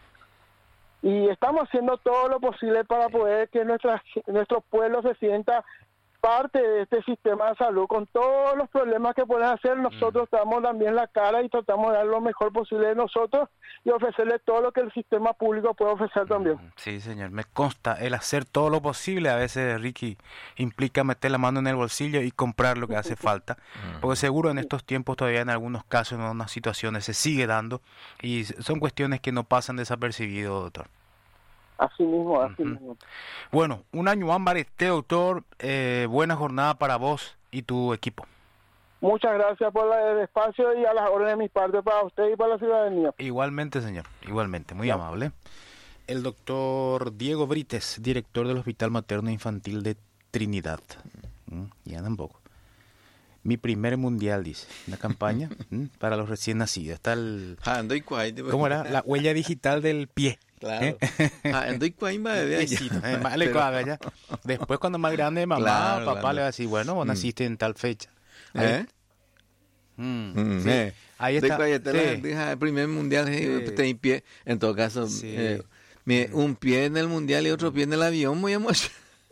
D: Y estamos haciendo todo lo posible para poder que nuestra, nuestro pueblo se sienta parte de este sistema de salud. Con todos los problemas que pueden hacer, nosotros damos también la cara y tratamos de dar lo mejor posible de nosotros y ofrecerle todo lo que el sistema público puede ofrecer también.
C: Sí, señor. Me consta el hacer todo lo posible. A veces, Ricky, implica meter la mano en el bolsillo y comprar lo que hace falta. Porque seguro en estos tiempos todavía en algunos casos, en unas situaciones, se sigue dando. Y son cuestiones que no pasan desapercibidos, doctor.
D: Así mismo, así
C: Ujú.
D: mismo.
C: Bueno, un año ámbar este, doctor. Eh, buena jornada para vos y tu equipo.
D: Muchas gracias por la- el espacio y a las órdenes de mi parte para usted y para la ciudadanía.
C: Igualmente, señor. Igualmente. Muy amable. El doctor Diego Brites, director del Hospital Materno Infantil de Trinidad. Mm, Ya tampoco. Mi primer mundial, dice. Una campaña mm, para los recién nacidos. Está el...
B: Ando y cuay,
C: ¿Cómo era? La huella digital del pie.
B: Claro. Ando y cuay, madre de allá.
C: Piecito, eh, más le
B: Pero-
C: cabe allá. Después, cuando más grande, mamá,
B: Claro,
C: papá
B: claro.
C: le va a decir, bueno, vos
B: Mm.
C: naciste en tal fecha. Ahí,
B: ¿Eh?
C: mm,
B: Mm,
C: sí.
B: eh.
C: Ahí
B: De
C: está.
B: cuay, te la-
C: Sí.
B: deja el primer mundial, eh,
C: Sí.
B: te en pie. En todo caso,
C: Sí.
B: eh, mi- un pie en el mundial y otro pie en el avión, muy emocionante.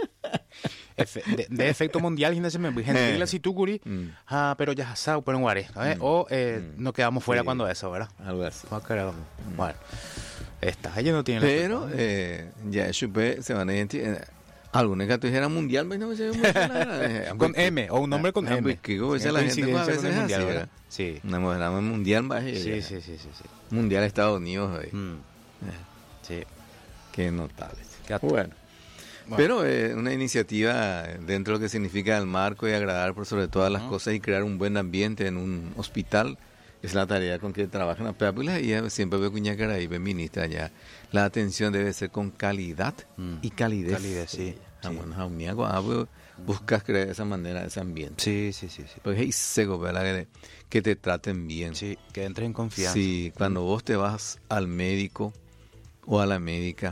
C: Efe- de, de efecto mundial, imagínese, me gente
B: Eh.
C: la situcuri,
B: Mm.
C: ah, pero ya asado, pero en guaré, ¿eh?
B: Mm.
C: O eh,
B: Mm.
C: nos quedamos fuera
B: Sí.
C: cuando eso, ¿verdad?
B: Algo así.
C: Ah, caramba. Bueno, está, ella no tiene la
B: Pero
C: culpa.
B: eh, ya supe, se van a identificar. Algunos que dijeran mundial, pues no me se ve muy bien.
C: Con M, o un nombre con
B: Ah,
C: M.
B: pues, que como dice
C: En
B: la gente, pues, a
C: coincidencia
B: veces
C: con el
B: es
C: mundial,
B: así,
C: ¿verdad?
B: ¿verdad?
C: Sí.
B: Nos moderamos en mundial, más
C: Sí, sí, sí, sí, sí.
B: mundial Estados Unidos, eh,
C: Mm. Sí.
B: qué notable.
C: Gato.
B: Bueno.
C: Bueno.
B: Pero eh, una iniciativa dentro de lo que significa el marco y agradar por sobre todas las
C: Ujú.
B: cosas y crear un buen ambiente en un hospital es la tarea con que trabajan las películas y ella siempre veo cuña cara y ministra ya. La atención debe ser con calidad
C: Mm.
B: y calidez.
C: Calidez, sí,
B: Ah,
C: sí.
B: bueno, jaunía, guau, buscas crear de esa manera ese ambiente.
C: Sí, sí, sí, sí.
B: Pues hey, seco, ¿verdad? Que, que te traten bien.
C: Sí, que entre en confianza.
B: Sí, cuando vos te vas al médico o a la médica,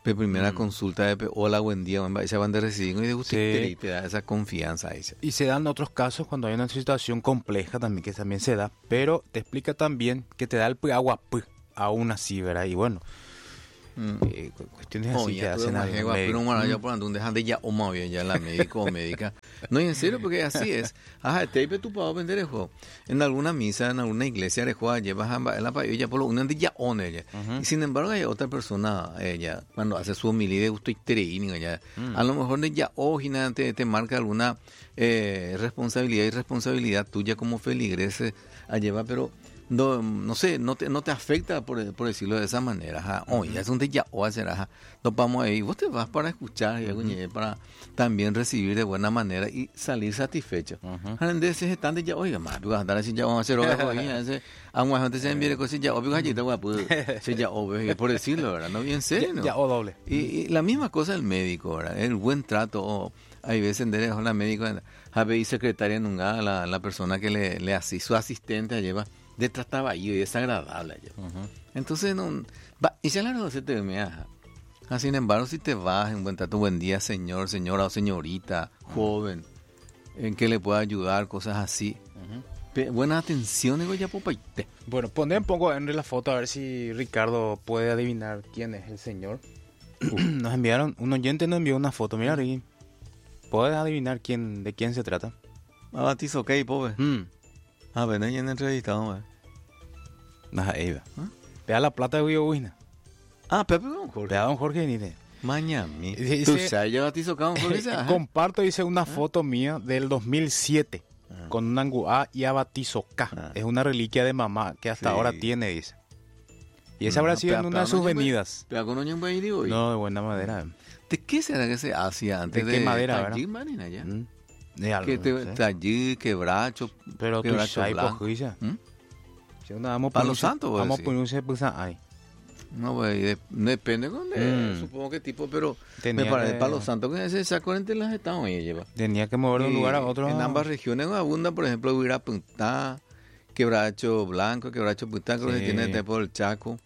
B: De primera
C: Mm.
B: consulta de hola, buen día, esa van de recibir y de usted
C: Sí.
B: y te da esa confianza ahí.
C: Y se dan otros casos cuando hay una situación compleja también, que también se da, pero te explica también que te da el p- agua p, aún así, ¿verdad? Y bueno,
B: Mm.
C: eh, cu- cuestiones así
B: Oye,
C: que
B: tú
C: hacen
B: eres
C: al
B: majegua, pero
C: médico.
B: un ya
C: Mm.
B: por donde un dejan de ya o más bien ya la médico o médica. No, y en serio, porque así es. Ajá, te iba tu pavo vender el juego. En alguna misa, en alguna iglesia de juego, llevas a en la paella por lo uno de ya on ella.
C: Ujú.
B: Y sin embargo hay otra persona, ella, cuando hace su homilía de gusto y tereín, ella,
C: Mm.
B: a lo mejor de ya o te, te marca alguna eh, responsabilidad y responsabilidad tuya como feligrese a llevar, pero no, no sé, no te, no te afecta por, por decirlo de esa manera. Ajá. Oye, ya es un ya o hacer, ajá. Nos vamos ahí, vos te vas para escuchar, y uh-huh. para también recibir de buena manera y salir satisfecho.
C: Uh-huh.
B: Ahora, ese están de ya, oiga, más, porque andar así ya vamos a hacer otra cosa, ese, a un gente se envíe cosas ya, obvio, allí te voy a poder, se ya, obvio, por decirlo, ¿verdad? No, bien serio, ¿no?
C: Ya, ya o doble.
B: Y, y la misma cosa el médico, ¿verdad? El buen trato, oh, hay veces en derecho la médico, a ver, y secretaria nunca, la, la persona que le, le así, su asistente lleva, de trataba ahí, y desagradable allá. Uh-huh. Entonces, no, va, y ya la se te me ajá. Ah, sin embargo, si te vas en buen trato, buen día, señor, señora o señorita, uh-huh. joven, en que le pueda ayudar, cosas así. Uh-huh. Pe- buena atención, digo ya, popaite.
C: Bueno, poné un poco en la foto a ver si Ricardo puede adivinar quién es el señor. Nos enviaron, un oyente nos envió una foto, mira, Ricky. ¿Puedes adivinar quién, de quién se trata?
B: Ah, batizo, ok, pobre.
C: Mm.
B: Ah, ven ahí en entrevistado, güey.
C: Nah, ahí va. ¿Ah? Vea la plata de Guiovina.
B: Ah, Pepe Don Jorge.
C: Vea don Jorge Benítez.
B: Mañami.
C: Dice,
B: ¿Tú sabes ya batizo con Jorge?
C: Comparto, dice, una ¿Ah? foto mía del dos mil siete ah. con un anguá y abatizo K. Ah. Es una reliquia de mamá que hasta sí. ahora tiene, dice. Y esa no, habrá sido en una de sus venidas.
B: ¿Pero con un hoy?
C: No, de buena madera.
B: ¿De qué será que se hacía antes
C: de,
B: de
C: qué madera,
B: verdad? Marina, ya. Mm.
C: De algo,
B: que te, no sé. Tallí, quebracho,
C: pero
B: quebracho
C: tú
B: blanco.
C: ¿Mm? Si una, vamos
B: a los santos,
C: vamos a ponerse pues ahí.
B: No, güey, de, depende con de, mm. supongo qué tipo, pero tenía me parece que... para los santos que ese saco entre las estados ahí lleva.
C: Tenía que mover de un lugar a otro.
B: En ambas regiones abunda, por ejemplo, Huira Puntá, Quebracho Blanco, Quebracho Puntá, creo sí. que tiene el tipo del Chaco.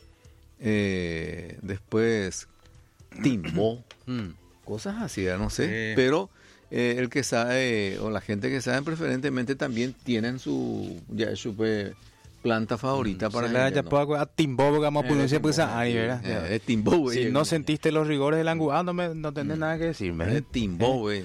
B: Eh, después Timbó, mm. cosas así, no sé, sí. pero eh, el que sabe, o la gente que sabe preferentemente también tienen su, ya, su pues, planta favorita mm, para
C: se ella, ya ¿no? A Timbó, porque vamos a ponerse pues ahí, ¿verdad?
B: Eh, es Timbó, güey.
C: Si no sentiste los rigores del anguá, no, me, no tenés mm. nada que decirme.
B: Es Timbó, güey.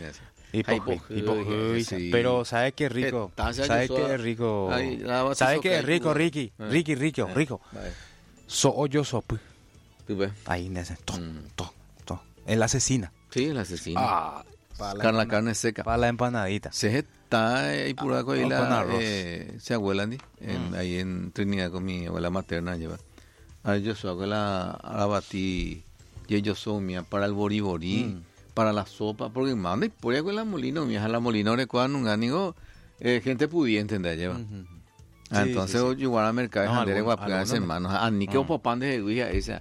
C: Sí. Pero ¿sabes qué rico? ¿Sabes qué es rico? ¿Sabes qué es rico, Ricky? Ricky, rico, rico. So yo sop. Ahí en ese. To, to, to. El asesina.
B: Sí, el asesino.
C: Ah,
B: para la, la carne seca.
C: Para la empanadita.
B: Se está ahí por ah, ahí la eh, se abuela ¿sí? en, mm. ahí en Trinidad con mi abuela materna lleva. A yo soy abuela a batí y yo soy mía para el boriborí, mm. para la sopa, porque manda y por ahí con la molina, mi hija la molina recuerda un ganigo eh, gente pudiente ¿entendés? Lleva. Mm-hmm. Ah, sí, entonces sí, sí. yo voy al mercado no, de guapas hermanos a ni que opo pan de guía esa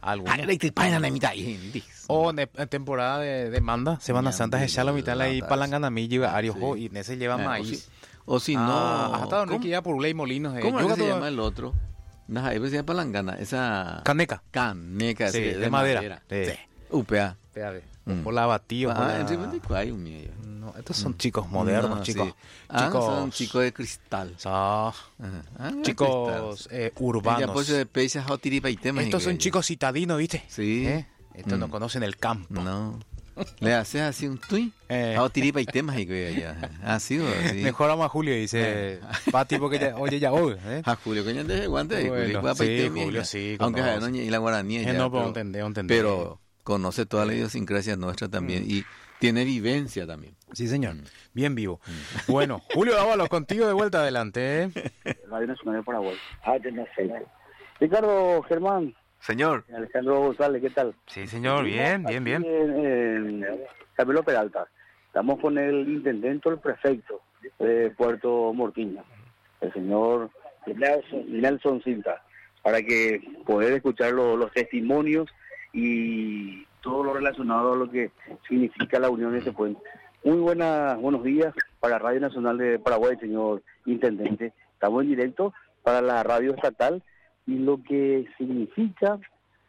C: o en temporada de, de manda Semana Santa se echa la mitad ahí palanganamí lleva ariojo y en ese lleva maíz
B: o si no
C: hasta donde que ya por ley molinos
B: ¿cómo es que se llama el otro? Nada, ahí se llama palangana esa
C: caneca
B: caneca
C: sí, de, de madera
B: upea
C: Mm. por la batida.
B: Ah, en realidad hay un mío.
C: No, estos son mm. chicos modernos, no, chicos. Sí.
B: Ah,
C: chicos.
B: Son chicos de cristal.
C: Ah, ah, chicos eh, urbanos.
B: Pues,
C: estos son chicos citadinos, ¿viste?
B: Sí.
C: ¿Eh? Estos mm. no conocen el campo.
B: No. Le haces así un tuit. Eh. A tiripa y temas y que ya. Así o así.
C: Mejor vamos a Julio y dice, va tipo que ya, oye ya hoy. ¿eh?
B: A Julio que ya te guante.
C: Bueno,
B: Julio,
C: sí, Julio sí.
B: Aunque no y la guaraní ya.
C: No puedo entender, entender.
B: Pero conoce toda la idiosincrasia nuestra también mm. y tiene vivencia también.
C: Sí, señor. Bien vivo. Mm. Bueno, Julio Dávalos, contigo de vuelta adelante.
A: Radio Nacional de Paraguay. Ah, Ricardo Germán.
B: Señor.
A: Alejandro González, ¿qué tal?
C: Sí, señor. Bien, bien, bien.
A: En, en Camilo Peralta. Estamos con el intendente, el prefecto de Puerto Morquiña, el señor Nelson, Nelson Cinta, para que poder escuchar lo, los testimonios y todo lo relacionado a lo que significa la unión de este puente. Muy buenas, buenos días para Radio Nacional de Paraguay, señor intendente. Estamos en directo para la radio estatal y lo que significa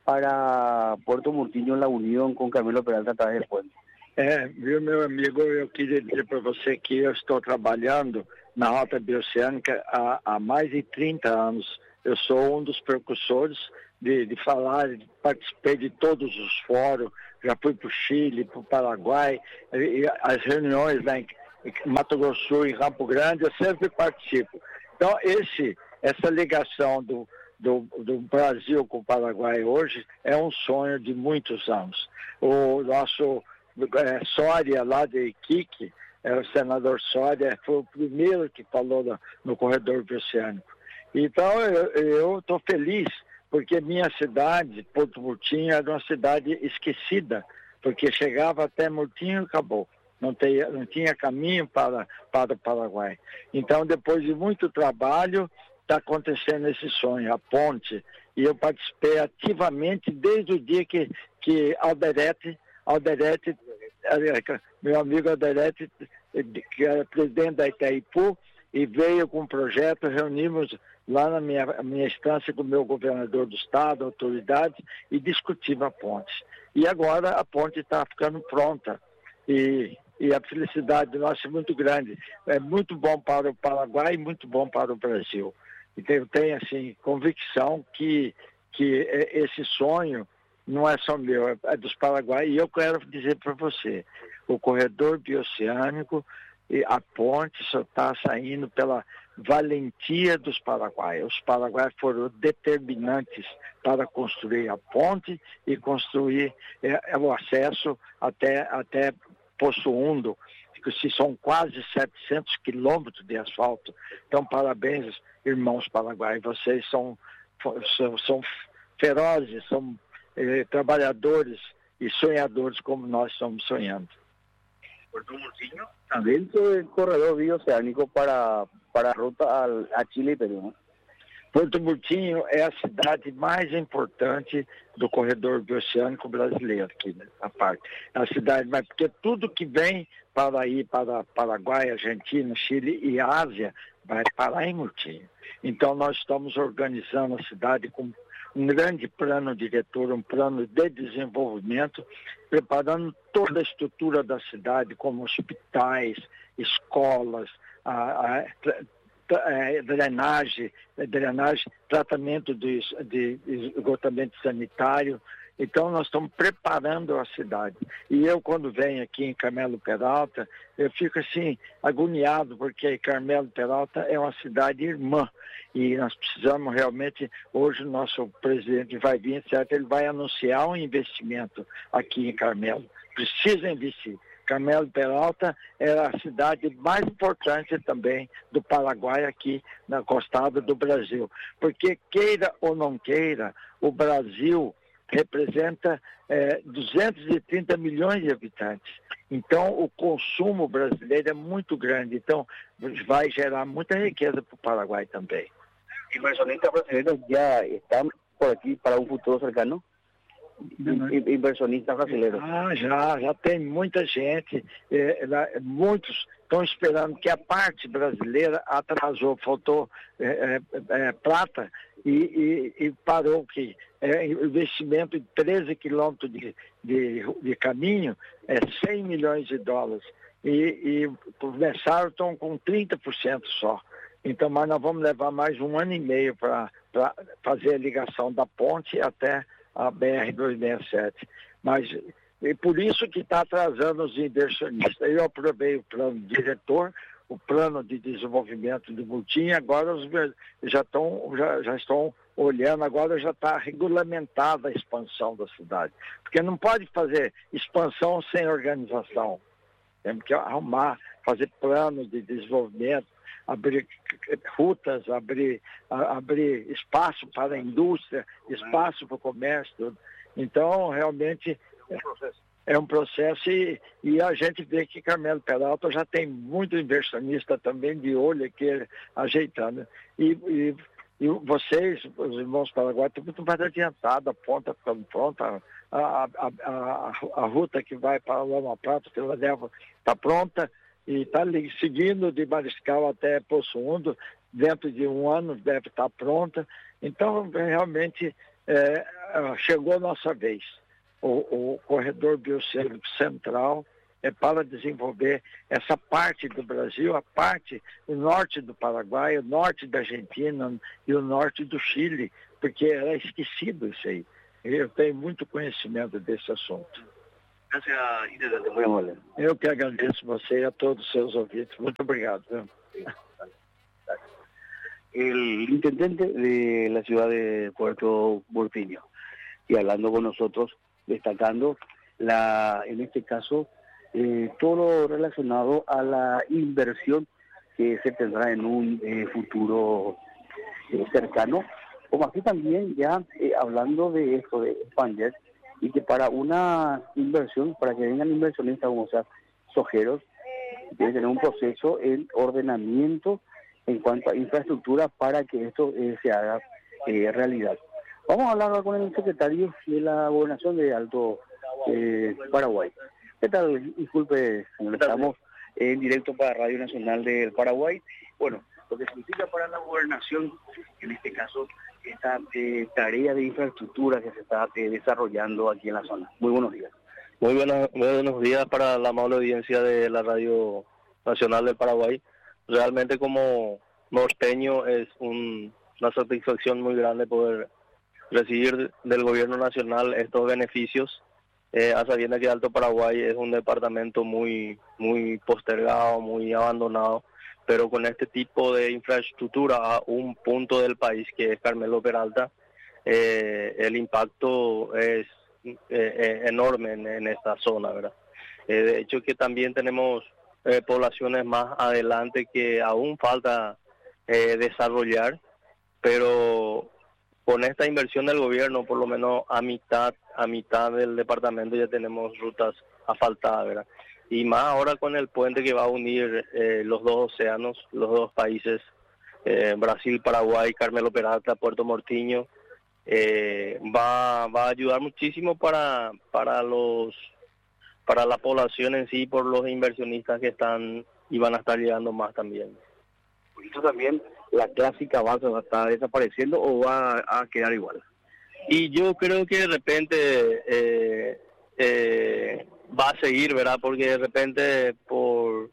A: para Puerto Murtinho, La Unión, con Carmelo Peralta a través del puente.
E: É, viu, meu amigo, eu queria dizer para você que eu estou trabalhando na Rota Bioceânica há, há mais de trinta anos. Eu sou um dos precursores de, de falar, participei de todos os fóruns, já fui para o Chile, para o Paraguai, e, e as reuniões lá em, em Mato Grosso do Sul, em Campo Grande, eu sempre participo. Então, esse, essa ligação do, do, do Brasil com o Paraguai hoje é um sonho de muitos anos. O nosso é, Soria, lá de Iquique, é, o senador Soria, foi o primeiro que falou no, no corredor bioceânico. Então, eu estou feliz, porque minha cidade, Porto Murtinho, era uma cidade esquecida, porque chegava até Murtinho e acabou. Não tinha, não tinha caminho para, para o Paraguai. Então, depois de muito trabalho, está acontecendo esse sonho, a ponte. E eu participei ativamente desde o dia que, que Alderete, Alderete, meu amigo Alderete, que era presidente da Itaipu, e veio com um projeto, reunimos lá na minha, minha instância com o meu governador do estado, autoridades, e discutimos a ponte. E agora a ponte está ficando pronta. E, e a felicidade nossa é muito grande. É muito bom para o Paraguai e muito bom para o Brasil. Então eu tenho, assim, convicção que, que esse sonho não é só meu, é dos Paraguai. E eu quero dizer para você, o corredor bioceânico, e a ponte só está saindo pela valentia dos paraguaios. Os paraguaios foram determinantes para construir a ponte e construir é, o acesso até, até Poço Fundo, que são quase setecentos quilômetros de asfalto. Então, parabéns, irmãos paraguaios. Vocês são, são, são ferozes, são eh, trabalhadores e sonhadores como nós estamos sonhando.
A: Puerto Murtinho, dentro del corredor bioceánico para, para a ruta al, a Chile e Perú, né?
E: Porto Murtinho é a cidade mais importante do corredor bioceânico brasileiro, aqui, né, a parte. É a cidade, mas porque tudo que vem para ir para Paraguai, Argentina, Chile e Ásia vai parar em Murtinho. Então nós estamos organizando a cidade com um grande plano diretor, um plano de desenvolvimento, preparando toda a estrutura da cidade, como hospitais, escolas, a, a, a drenagem, drenagem, tratamento de, de esgotamento sanitário. Então nós estamos preparando a cidade. E eu, quando venho aqui em Carmelo Peralta, eu fico assim agoniado, porque Carmelo Peralta é uma cidade irmã. E nós precisamos realmente, hoje o nosso presidente vai vir, certo? Ele vai anunciar um investimento aqui em Carmelo. Precisa investir. Carmelo Peralta é a cidade mais importante também do Paraguai aqui na costada do Brasil. Porque queira ou não queira, o Brasil representa é, duzentos e trinta milhões de habitantes. Então, o consumo brasileiro é muito grande. Então, vai gerar muita riqueza para o Paraguai também.
A: Inversionistas brasileiros já estão por aqui para um futuro cercano? Inversionistas brasileiros.
E: Ah, já, já tem muita gente. É, muitos estão esperando, que a parte brasileira atrasou, faltou é, é, prata e, e, e parou que é, investimento em treze quilômetros de, de, de caminho é cem milhões de dólares. E, e começaram, estão com trinta por cento só. Então, mas nós vamos levar mais um ano e meio para fazer a ligação da ponte até a B R duzentos e sessenta e sete. Mas e por isso que está atrasando os inversionistas. Eu aprovei o plano diretor, o plano de desenvolvimento de Murtinho, agora os, já, estão, já, já estão olhando, agora já está regulamentada a expansão da cidade. Porque não pode fazer expansão sem organização. Temos que arrumar, fazer plano de desenvolvimento, abrir rutas, abrir, abrir espaço para a indústria, espaço para o comércio. Tudo. Então, realmente, é um processo e, e a gente vê que Carmelo Peralta já tem muito inversionista também de olho aqui ajeitando. E, e, e vocês, os irmãos paraguaios, estão muito mais adiantados, a ponta ficando pronta, a, a, a, a, a ruta que vai para Loma Prata, Filadélfia, está pronta. E está seguindo de Mariscal até Poço Fundo, dentro de um ano deve estar pronta. Então, realmente, é, chegou a nossa vez. O, o corredor biocêntrico central é para desenvolver essa parte do Brasil, a parte, o norte do Paraguai, o norte da Argentina e o norte do Chile, porque era esquecido isso aí. Eu tenho muito conhecimento desse assunto. Eu que agradeço você e a todos os seus ouvintes. Muito obrigado.
A: El intendente de la ciudad de Puerto Burpiño, y hablando con nosotros, destacando la, en este caso, eh, todo lo relacionado a la inversión que se tendrá en un eh, futuro eh, cercano, como aquí también ya eh, hablando de esto, de expandir, y que para una inversión, para que vengan inversionistas como sea, sojeros, tiene que tener un proceso en ordenamiento en cuanto a infraestructura para que esto eh, se haga eh, realidad. Vamos a hablar ahora con el secretario de la Gobernación de Alto eh, Paraguay. ¿Qué tal? Disculpe, señor, estamos en directo para Radio Nacional del Paraguay. Bueno, lo que significa para la Gobernación, en este caso, esta eh, tarea de infraestructura que se está eh, desarrollando aquí en la zona. Muy buenos días.
F: Muy buenos, muy buenos días para la amable audiencia de la Radio Nacional del Paraguay. Realmente como norteño es un, una satisfacción muy grande poder recibir del gobierno nacional estos beneficios, eh, a sabiendas que Alto Paraguay es un departamento muy, muy postergado, muy abandonado, pero con este tipo de infraestructura a un punto del país que es Carmelo Peralta, eh, el impacto es eh, enorme en, en esta zona, ¿verdad? Eh, de hecho que también tenemos eh, poblaciones más adelante que aún falta eh, desarrollar, pero con esta inversión del gobierno, por lo menos a mitad, a mitad del departamento ya tenemos rutas asfaltadas, ¿verdad? Y más ahora con el puente que va a unir eh, los dos océanos, los dos países, eh, Brasil, Paraguay, Carmelo Peralta, Puerto Mortiño, eh, va, va a ayudar muchísimo para, para los para la población en sí, por los inversionistas que están y van a estar llegando más también.
A: ¿Esto también la clásica base va a estar desapareciendo o va a quedar igual?
F: Y yo creo que de repente eh, eh, va a seguir, ¿verdad? Porque de repente por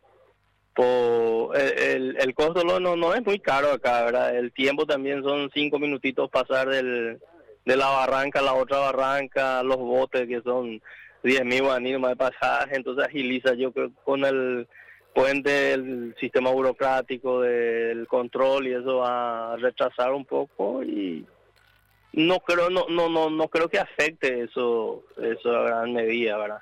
F: por el, el costo no, no es muy caro acá, ¿verdad? El tiempo también son cinco minutitos pasar del de la barranca a la otra barranca, los botes que son diez mil guaraníes más de pasaje, entonces agiliza. Yo creo que con el puente, el sistema burocrático del control y eso va a retrasar un poco y no creo no no no no creo que afecte eso eso a gran medida, ¿verdad?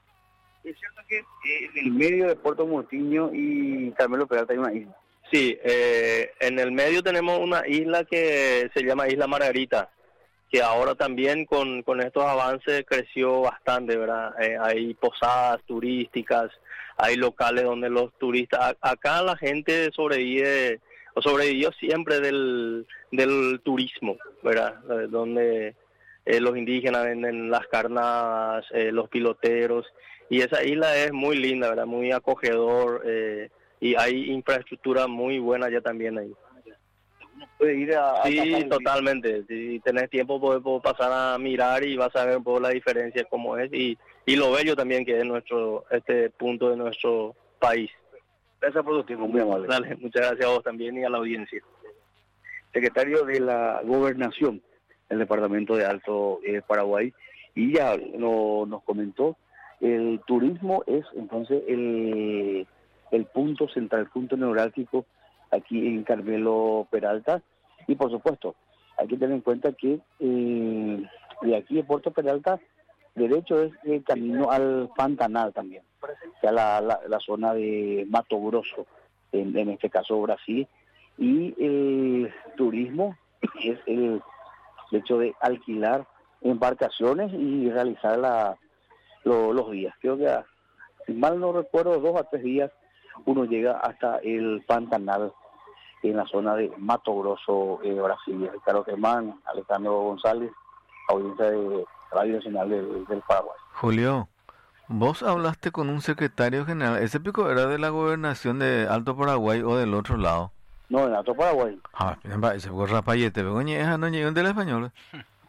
A: Es cierto que eh, en el medio de Puerto Mortiño y Carmelo Peralta hay una isla.
F: Sí, eh, en el medio tenemos una isla que se llama Isla Margarita, que ahora también con, con estos avances creció bastante, ¿verdad? Eh, hay posadas turísticas, hay locales donde los turistas, acá la gente sobrevive, o sobrevivió siempre del, del turismo, ¿verdad? Eh, donde eh, los indígenas venden las carnadas, eh, los piloteros, y esa isla es muy linda, ¿verdad? Muy acogedor, eh, y hay infraestructura muy buena ya también ahí.
A: Puede ir a, a
F: sí, totalmente. Si tenés tiempo, puedes pasar a mirar y vas a ver un poco la diferencia cómo es y, y lo bello también que es nuestro este punto de nuestro país.
A: Gracias por tu tiempo, muy amable.
F: Dale, muchas gracias a vos también y a la audiencia.
A: Secretario de la Gobernación del Departamento de Alto eh, Paraguay, y ya lo, nos comentó, el turismo es entonces el, el punto central, el punto neurálgico aquí en Carmelo Peralta, y por supuesto hay que tener en cuenta que eh, de aquí de Puerto Peralta derecho es el camino al Pantanal también, o sea, la, la, la zona de Mato Grosso, en, en este caso Brasil, y el turismo es el hecho de alquilar embarcaciones y realizar la, lo, los días. Creo que, si mal no recuerdo, dos a tres días uno llega hasta el Pantanal en la zona de Mato Grosso, eh, Brasil. Ricardo Germán, Alejandro González, audiencia de Radio Nacional del, del Paraguay.
B: Julio, vos hablaste con un secretario general, ¿ese pico era de la Gobernación de Alto Paraguay o del otro lado?
A: No, en Alto Paraguay.
B: Ah, ese fue Rapayete, pero esa no llegó del español.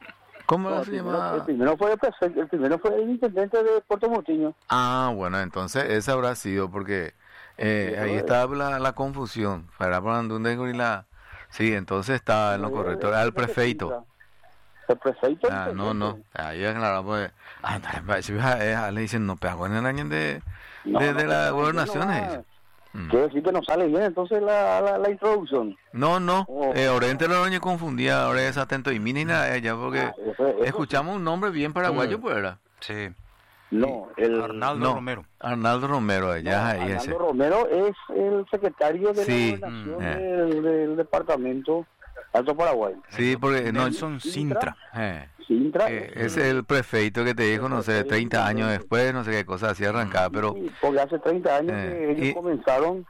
B: ¿Cómo
A: No,
B: se
A: el, primero,
B: llama?
A: el primero fue el prefecto, el primero fue el intendente de Puerto Montiño.
B: Ah, bueno, entonces ese habrá sido porque eh, ahí estaba la, la confusión. Para donde y la... Sí, entonces está en lo correcto. Era el prefeito.
A: El prefeito.
B: Ah, no, no. Ahí aclaramos. Pues, ah, le dicen, no, pero en el año de,
A: No,
B: de,
A: no,
B: de la
A: no,
B: gobernación.
A: no,
B: es. Mm.
A: Quiere decir que no sale bien entonces la, la, la introducción.
B: No, no.
A: Oh.
B: Eh, Oriente lo año confundía, ahora es atento y mini nada ella porque
A: Ah, eso- eso
B: escuchamos un nombre bien paraguayo,
C: Mm.
B: pues era.
C: Sí.
A: No, el
C: Arnaldo
B: no,
C: Romero.
B: Arnaldo Romero, ella
A: no,
B: ahí
A: Arnaldo
B: ese.
A: Romero es el secretario de
B: Sí,
A: la gobernación
B: mm, eh.
A: del, del departamento Alto Paraguay.
B: Sí, porque no,
C: Nelson Sintra.
B: eh,
A: Sintra.
B: eh, es el prefeito que te dijo, no sé, treinta años después, no sé qué cosa así arrancada, pero
A: Sí, porque hace treinta años
B: Eh,
A: que ellos
B: y-
A: comenzaron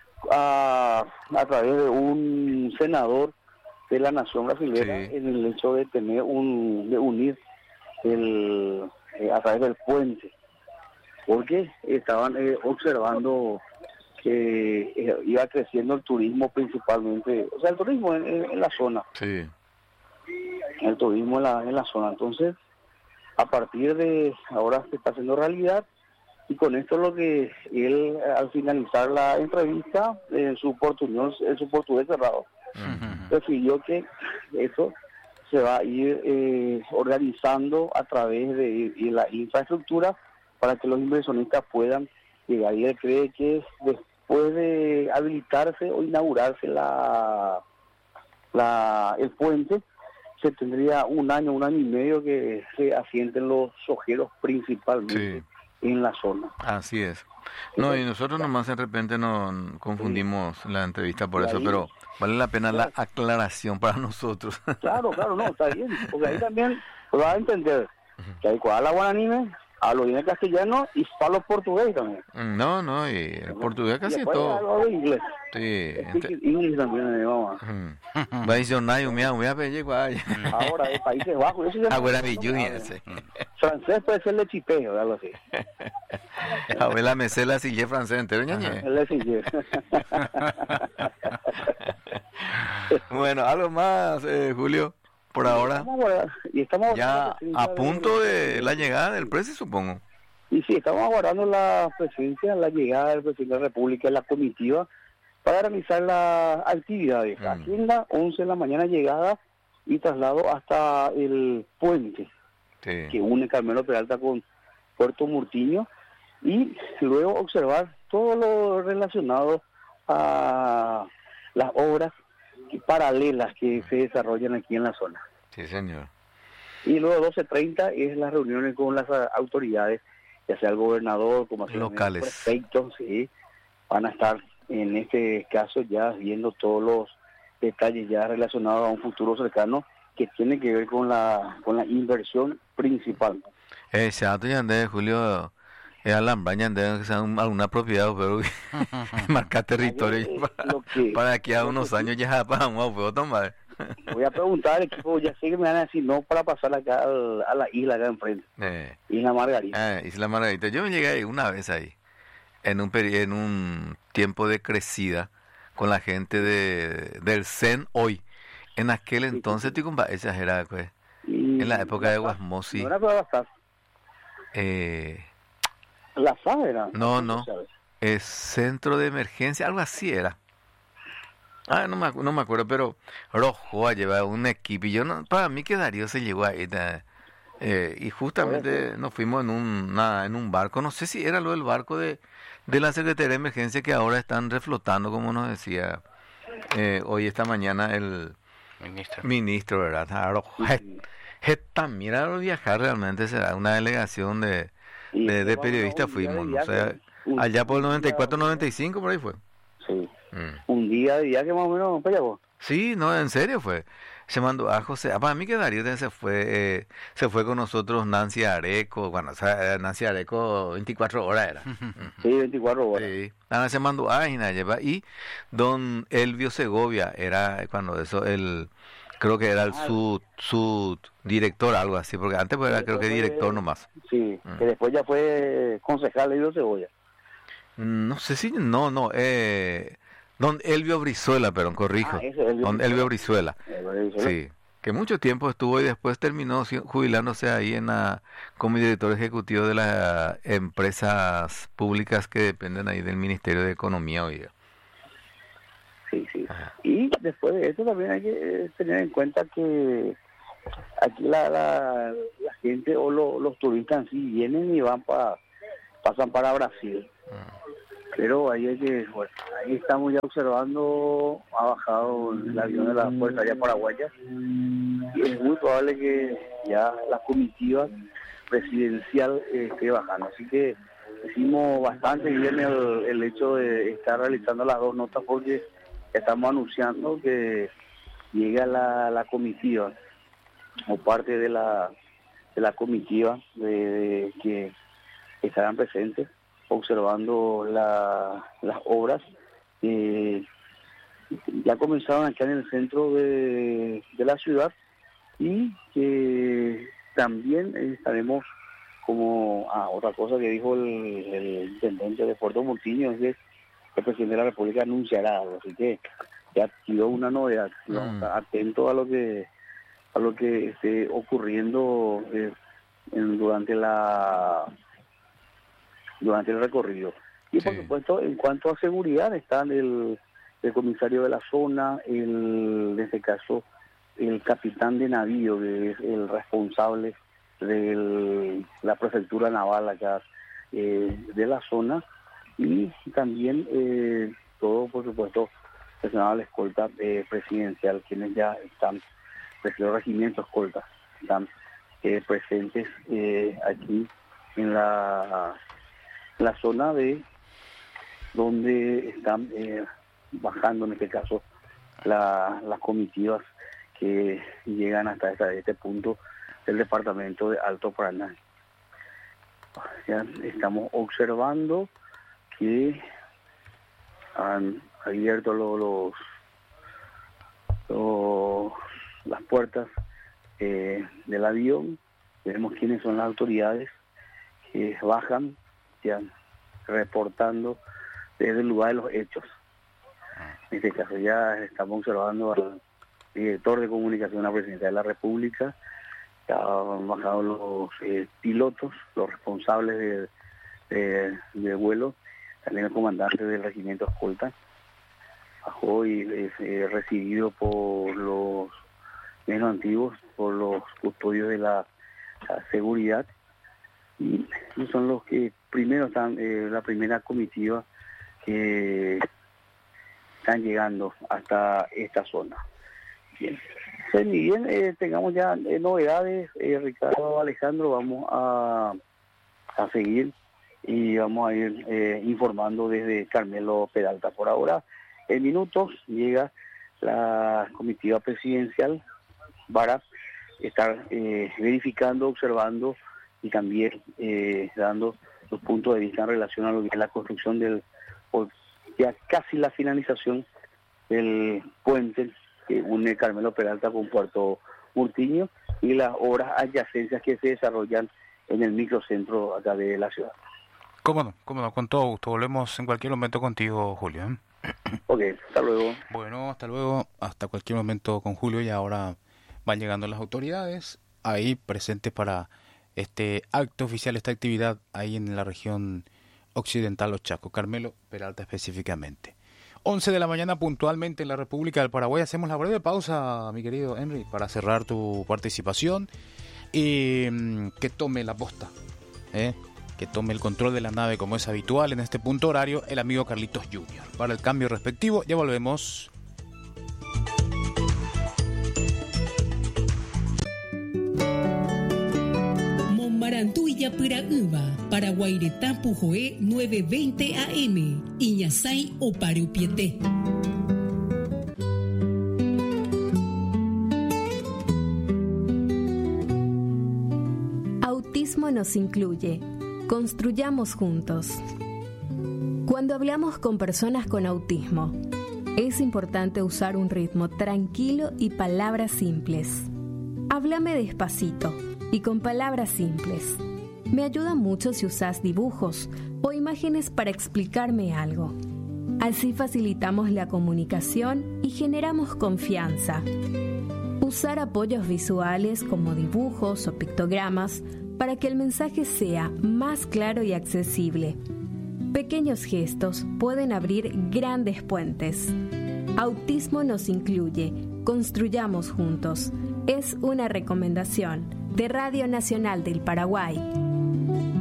A: a, a través de un senador de la nación brasileña
B: Sí.
A: en el hecho de tener un, de unir el, eh, a través del puente, porque estaban eh, observando que eh, iba creciendo el turismo principalmente, o sea, el turismo en, en- en la zona,
B: sí,
A: el turismo en la, en la zona. Entonces, a partir de ahora se está haciendo realidad, y con esto lo que él, eh, al finalizar la entrevista, en su portuñol, en su portugués cerrado, refirió que eso se va a ir eh, organizando a través de, de la infraestructura para que los inversionistas puedan llegar. Y él cree que después de habilitarse o inaugurarse la, la el puente, se tendría un año, un año y medio que se asienten los sojeros principalmente
B: Sí.
A: en la zona.
B: así es. No, y nosotros nomás de repente nos confundimos la entrevista por
A: Y
B: eso,
A: ahí-
B: pero vale la pena la aclaración para nosotros.
A: Claro, claro, no, está bien, porque ahí también vas a entender que hay cual habla guananime, hablo bien el castellano y hablo portugués también.
B: No, no, y el portugués
A: Y
B: casi
A: después
B: todo.
A: hablo inglés.
B: Sí,
A: Speak English también, eh, vamos.
B: va a decir, no, yo me voy a pedir guay.
A: Ahora, de Países Bajos, eso ya no-
B: Abuela
A: no
B: mi
A: me
B: Junior,
A: habla.
B: sí.
A: Francés puede ser lechipeo, algo así.
B: Abuela me sé la silla francesa entero, ñañe.
A: El lechipeo.
B: Bueno, algo más, eh, Julio, por ahora.
A: Estamos aguardando- y estamos
B: Ya
A: aguardando la presencia
B: a punto de la llegada del precio, supongo.
A: Y sí, estamos aguardando la presencia, la llegada del presidente de la República, la comitiva, para realizar las actividades.
B: Mm.
A: Aquí en las once de la mañana llegada y traslado hasta el puente
B: Sí.
A: que une Carmelo Peralta con Puerto Murtiño, y luego observar todo lo relacionado a las obras paralelas que se desarrollan aquí en la zona.
B: Sí, señor.
A: Y luego doce treinta es las reuniones con las a- autoridades, ya sea el gobernador, como sea el
B: Locales.
A: prefecto, sí, van a estar en este caso ya viendo todos los detalles ya relacionados a un futuro cercano que tiene que ver con la con la inversión principal.
B: Eh, Chato y Andrés, Julio, es Alhambra y Andrés, que sean alguna propiedad, pero marcar territorio
A: Ayer, eh,
B: para,
A: lo que-
B: para aquí a
A: lo que
B: unos
A: sí-
B: años ya para un puedo tomar.
A: Voy a preguntar al equipo, ya sé que me van a decir no para pasar acá al- a la isla acá enfrente,
B: Eh,
A: Isla Margarita.
B: ah, Isla Margarita. Yo me llegué ahí una vez ahí, en un peri- en un tiempo de crecida con la gente de del C E N hoy. En aquel entonces, tú compa, exagerada, pues.
A: Y
B: En la época de
A: la-
B: Guasmosi.
A: No era para bastar.
B: Eh,
A: La F A era.
B: No, no.
A: ¿Sabes?
B: es centro de emergencia, algo así era. Ah, no me, acu- no me acuerdo, pero Rojo a llevar un equipo y yo no, para mí que Darío se llegó ahí. ta- eh, y justamente nos fuimos en un, una- en un barco, no sé si era lo del barco de, de la Secretaría de Emergencia que ahora están reflotando, como nos decía eh, hoy esta mañana el
C: Ministro.
B: ministro, ¿verdad? Claro,
A: Sí.
B: je- también a viajar realmente será una delegación de,
A: Y
B: de, de
A: vamos a
B: periodistas
A: un día de
B: fuimos, ¿no? O sea,
A: viaje, un-
B: allá por el
A: un
B: noventa y
A: día-
B: cuatro, noventa y cinco por ahí fue.
A: Sí,
B: Mm.
A: un día de viaje más o menos para allá vos.
B: Sí, no, en serio fue. Se mandó a José, ah, para mí que Darío se fue, eh, se fue con nosotros Nancy Areco, bueno, o sea, Nancy Areco veinticuatro horas era.
A: Sí, veinticuatro horas.
B: Sí, Ana se mandó a lleva y don Elvio Segovia era cuando eso el creo que era el
A: Ah,
B: su su director algo así, porque antes pues era creo que
A: Después fue-
B: director nomás.
A: Sí,
B: Mm.
A: que después ya fue concejal de Ido Cebolla.
B: No sé si no, no, eh don Elvio Brizuela, perdón, corrijo.
A: Ah, ese es Elvio
B: Don
A: Brizuela.
B: Elvio Brizuela.
A: Eh, bueno, eso,
B: Sí. que mucho tiempo estuvo y después terminó si- jubilándose ahí en la, como director ejecutivo de las empresas públicas que dependen ahí del Ministerio de Economía hoy día.
A: Sí, sí.
B: Ajá.
A: Y después de eso también hay que eh, tener en cuenta que aquí la, la, la gente o lo- los turistas en sí vienen y van para pasan para Brasil. Pero ahí hay que, bueno, ahí estamos ya observando, ha bajado el avión de la Fuerza Aérea Paraguaya y es muy probable que ya la comitiva presidencial eh, esté bajando. Así que hicimos bastante bien el, el hecho de estar realizando las dos notas porque estamos anunciando que llega la, la comitiva o parte de la de la comitiva de, de que estarán presentes observando la, las obras. Eh, ya comenzaron acá en el centro de, de la ciudad y que también estaremos como ah, otra cosa que dijo el, el intendente de Puerto Multiño es que el presidente de la República anunciará algo, así que ya dio una novedad.
B: Mm.
A: Vamos a estar atentos a lo que a lo que esté ocurriendo eh, en- durante la durante el recorrido. Y por
B: Sí.
A: supuesto, en cuanto a seguridad, están el, el comisario de la zona, el, en este caso, el capitán de navío, que es el responsable de la prefectura naval acá eh, de la zona, y también eh, todo, por supuesto, personal de escolta eh, presidencial, quienes ya están, pues, los regimientos escoltas, están eh, presentes eh, aquí en la la zona de donde están eh, bajando en este caso la, las comitivas que llegan hasta esta, este punto del departamento de Alto Paraná. Ya estamos observando que han abierto lo- los, los las puertas eh, del avión. Vemos quiénes son las autoridades que bajan ya reportando desde el lugar de los hechos. En este caso ya estamos observando al director de comunicación de la Presidencia de la República, ya han bajado los eh, pilotos, los responsables de, de, de vuelo, también el comandante del regimiento escolta, bajó y es eh, recibido por los menos antiguos, por los custodios de la, la seguridad, y son los que primero están, eh, la primera comitiva que están llegando hasta esta zona. Bien, pues, ni bien eh, tengamos ya eh, novedades, eh, Ricardo, Alejandro, vamos a, a seguir y vamos a ir eh, informando desde Carmelo Peralta. Por ahora, en minutos, llega la comitiva presidencial para estar eh, verificando, observando y también eh, dando los puntos de vista en relación a lo que es la construcción del, o ya casi la finalización del puente que une Carmelo Peralta con Puerto Multiño y las obras adyacencias que se desarrollan en el microcentro acá de la ciudad.
C: Cómo no, cómo no, con todo gusto. Volvemos en cualquier momento contigo, Julio, ¿eh?
A: Ok, hasta luego.
C: Bueno, hasta luego, hasta cualquier momento con Julio, y ahora van llegando las autoridades ahí presentes para este acto oficial, esta actividad ahí en la región occidental Los Chacos, Carmelo Peralta específicamente. once de la mañana puntualmente en la República del Paraguay. Hacemos la breve pausa, mi querido Henry, para cerrar tu participación y mm, que tome la posta, ¿eh? que tome el control de la nave como es habitual en este punto horario, el amigo Carlitos junior Para el cambio respectivo, ya volvemos.
G: Monmarantuyapura Uva, Paraguaireta Pujoé nueve veinte A M, Iñasai o Parupiete.
H: Autismo nos incluye. Construyamos juntos. Cuando hablamos con personas con autismo, es importante usar un ritmo tranquilo y palabras simples. Háblame despacito y con palabras simples. Me ayuda mucho si usas dibujos o imágenes para explicarme algo. Así facilitamos la comunicación y generamos confianza. Usar apoyos visuales como dibujos o pictogramas para que el mensaje sea más claro y accesible. Pequeños gestos pueden abrir grandes puentes. Autismo nos incluye. Construyamos juntos. Es una recomendación de Radio Nacional del Paraguay.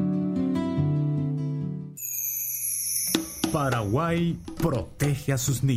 I: Paraguay protege a sus niños.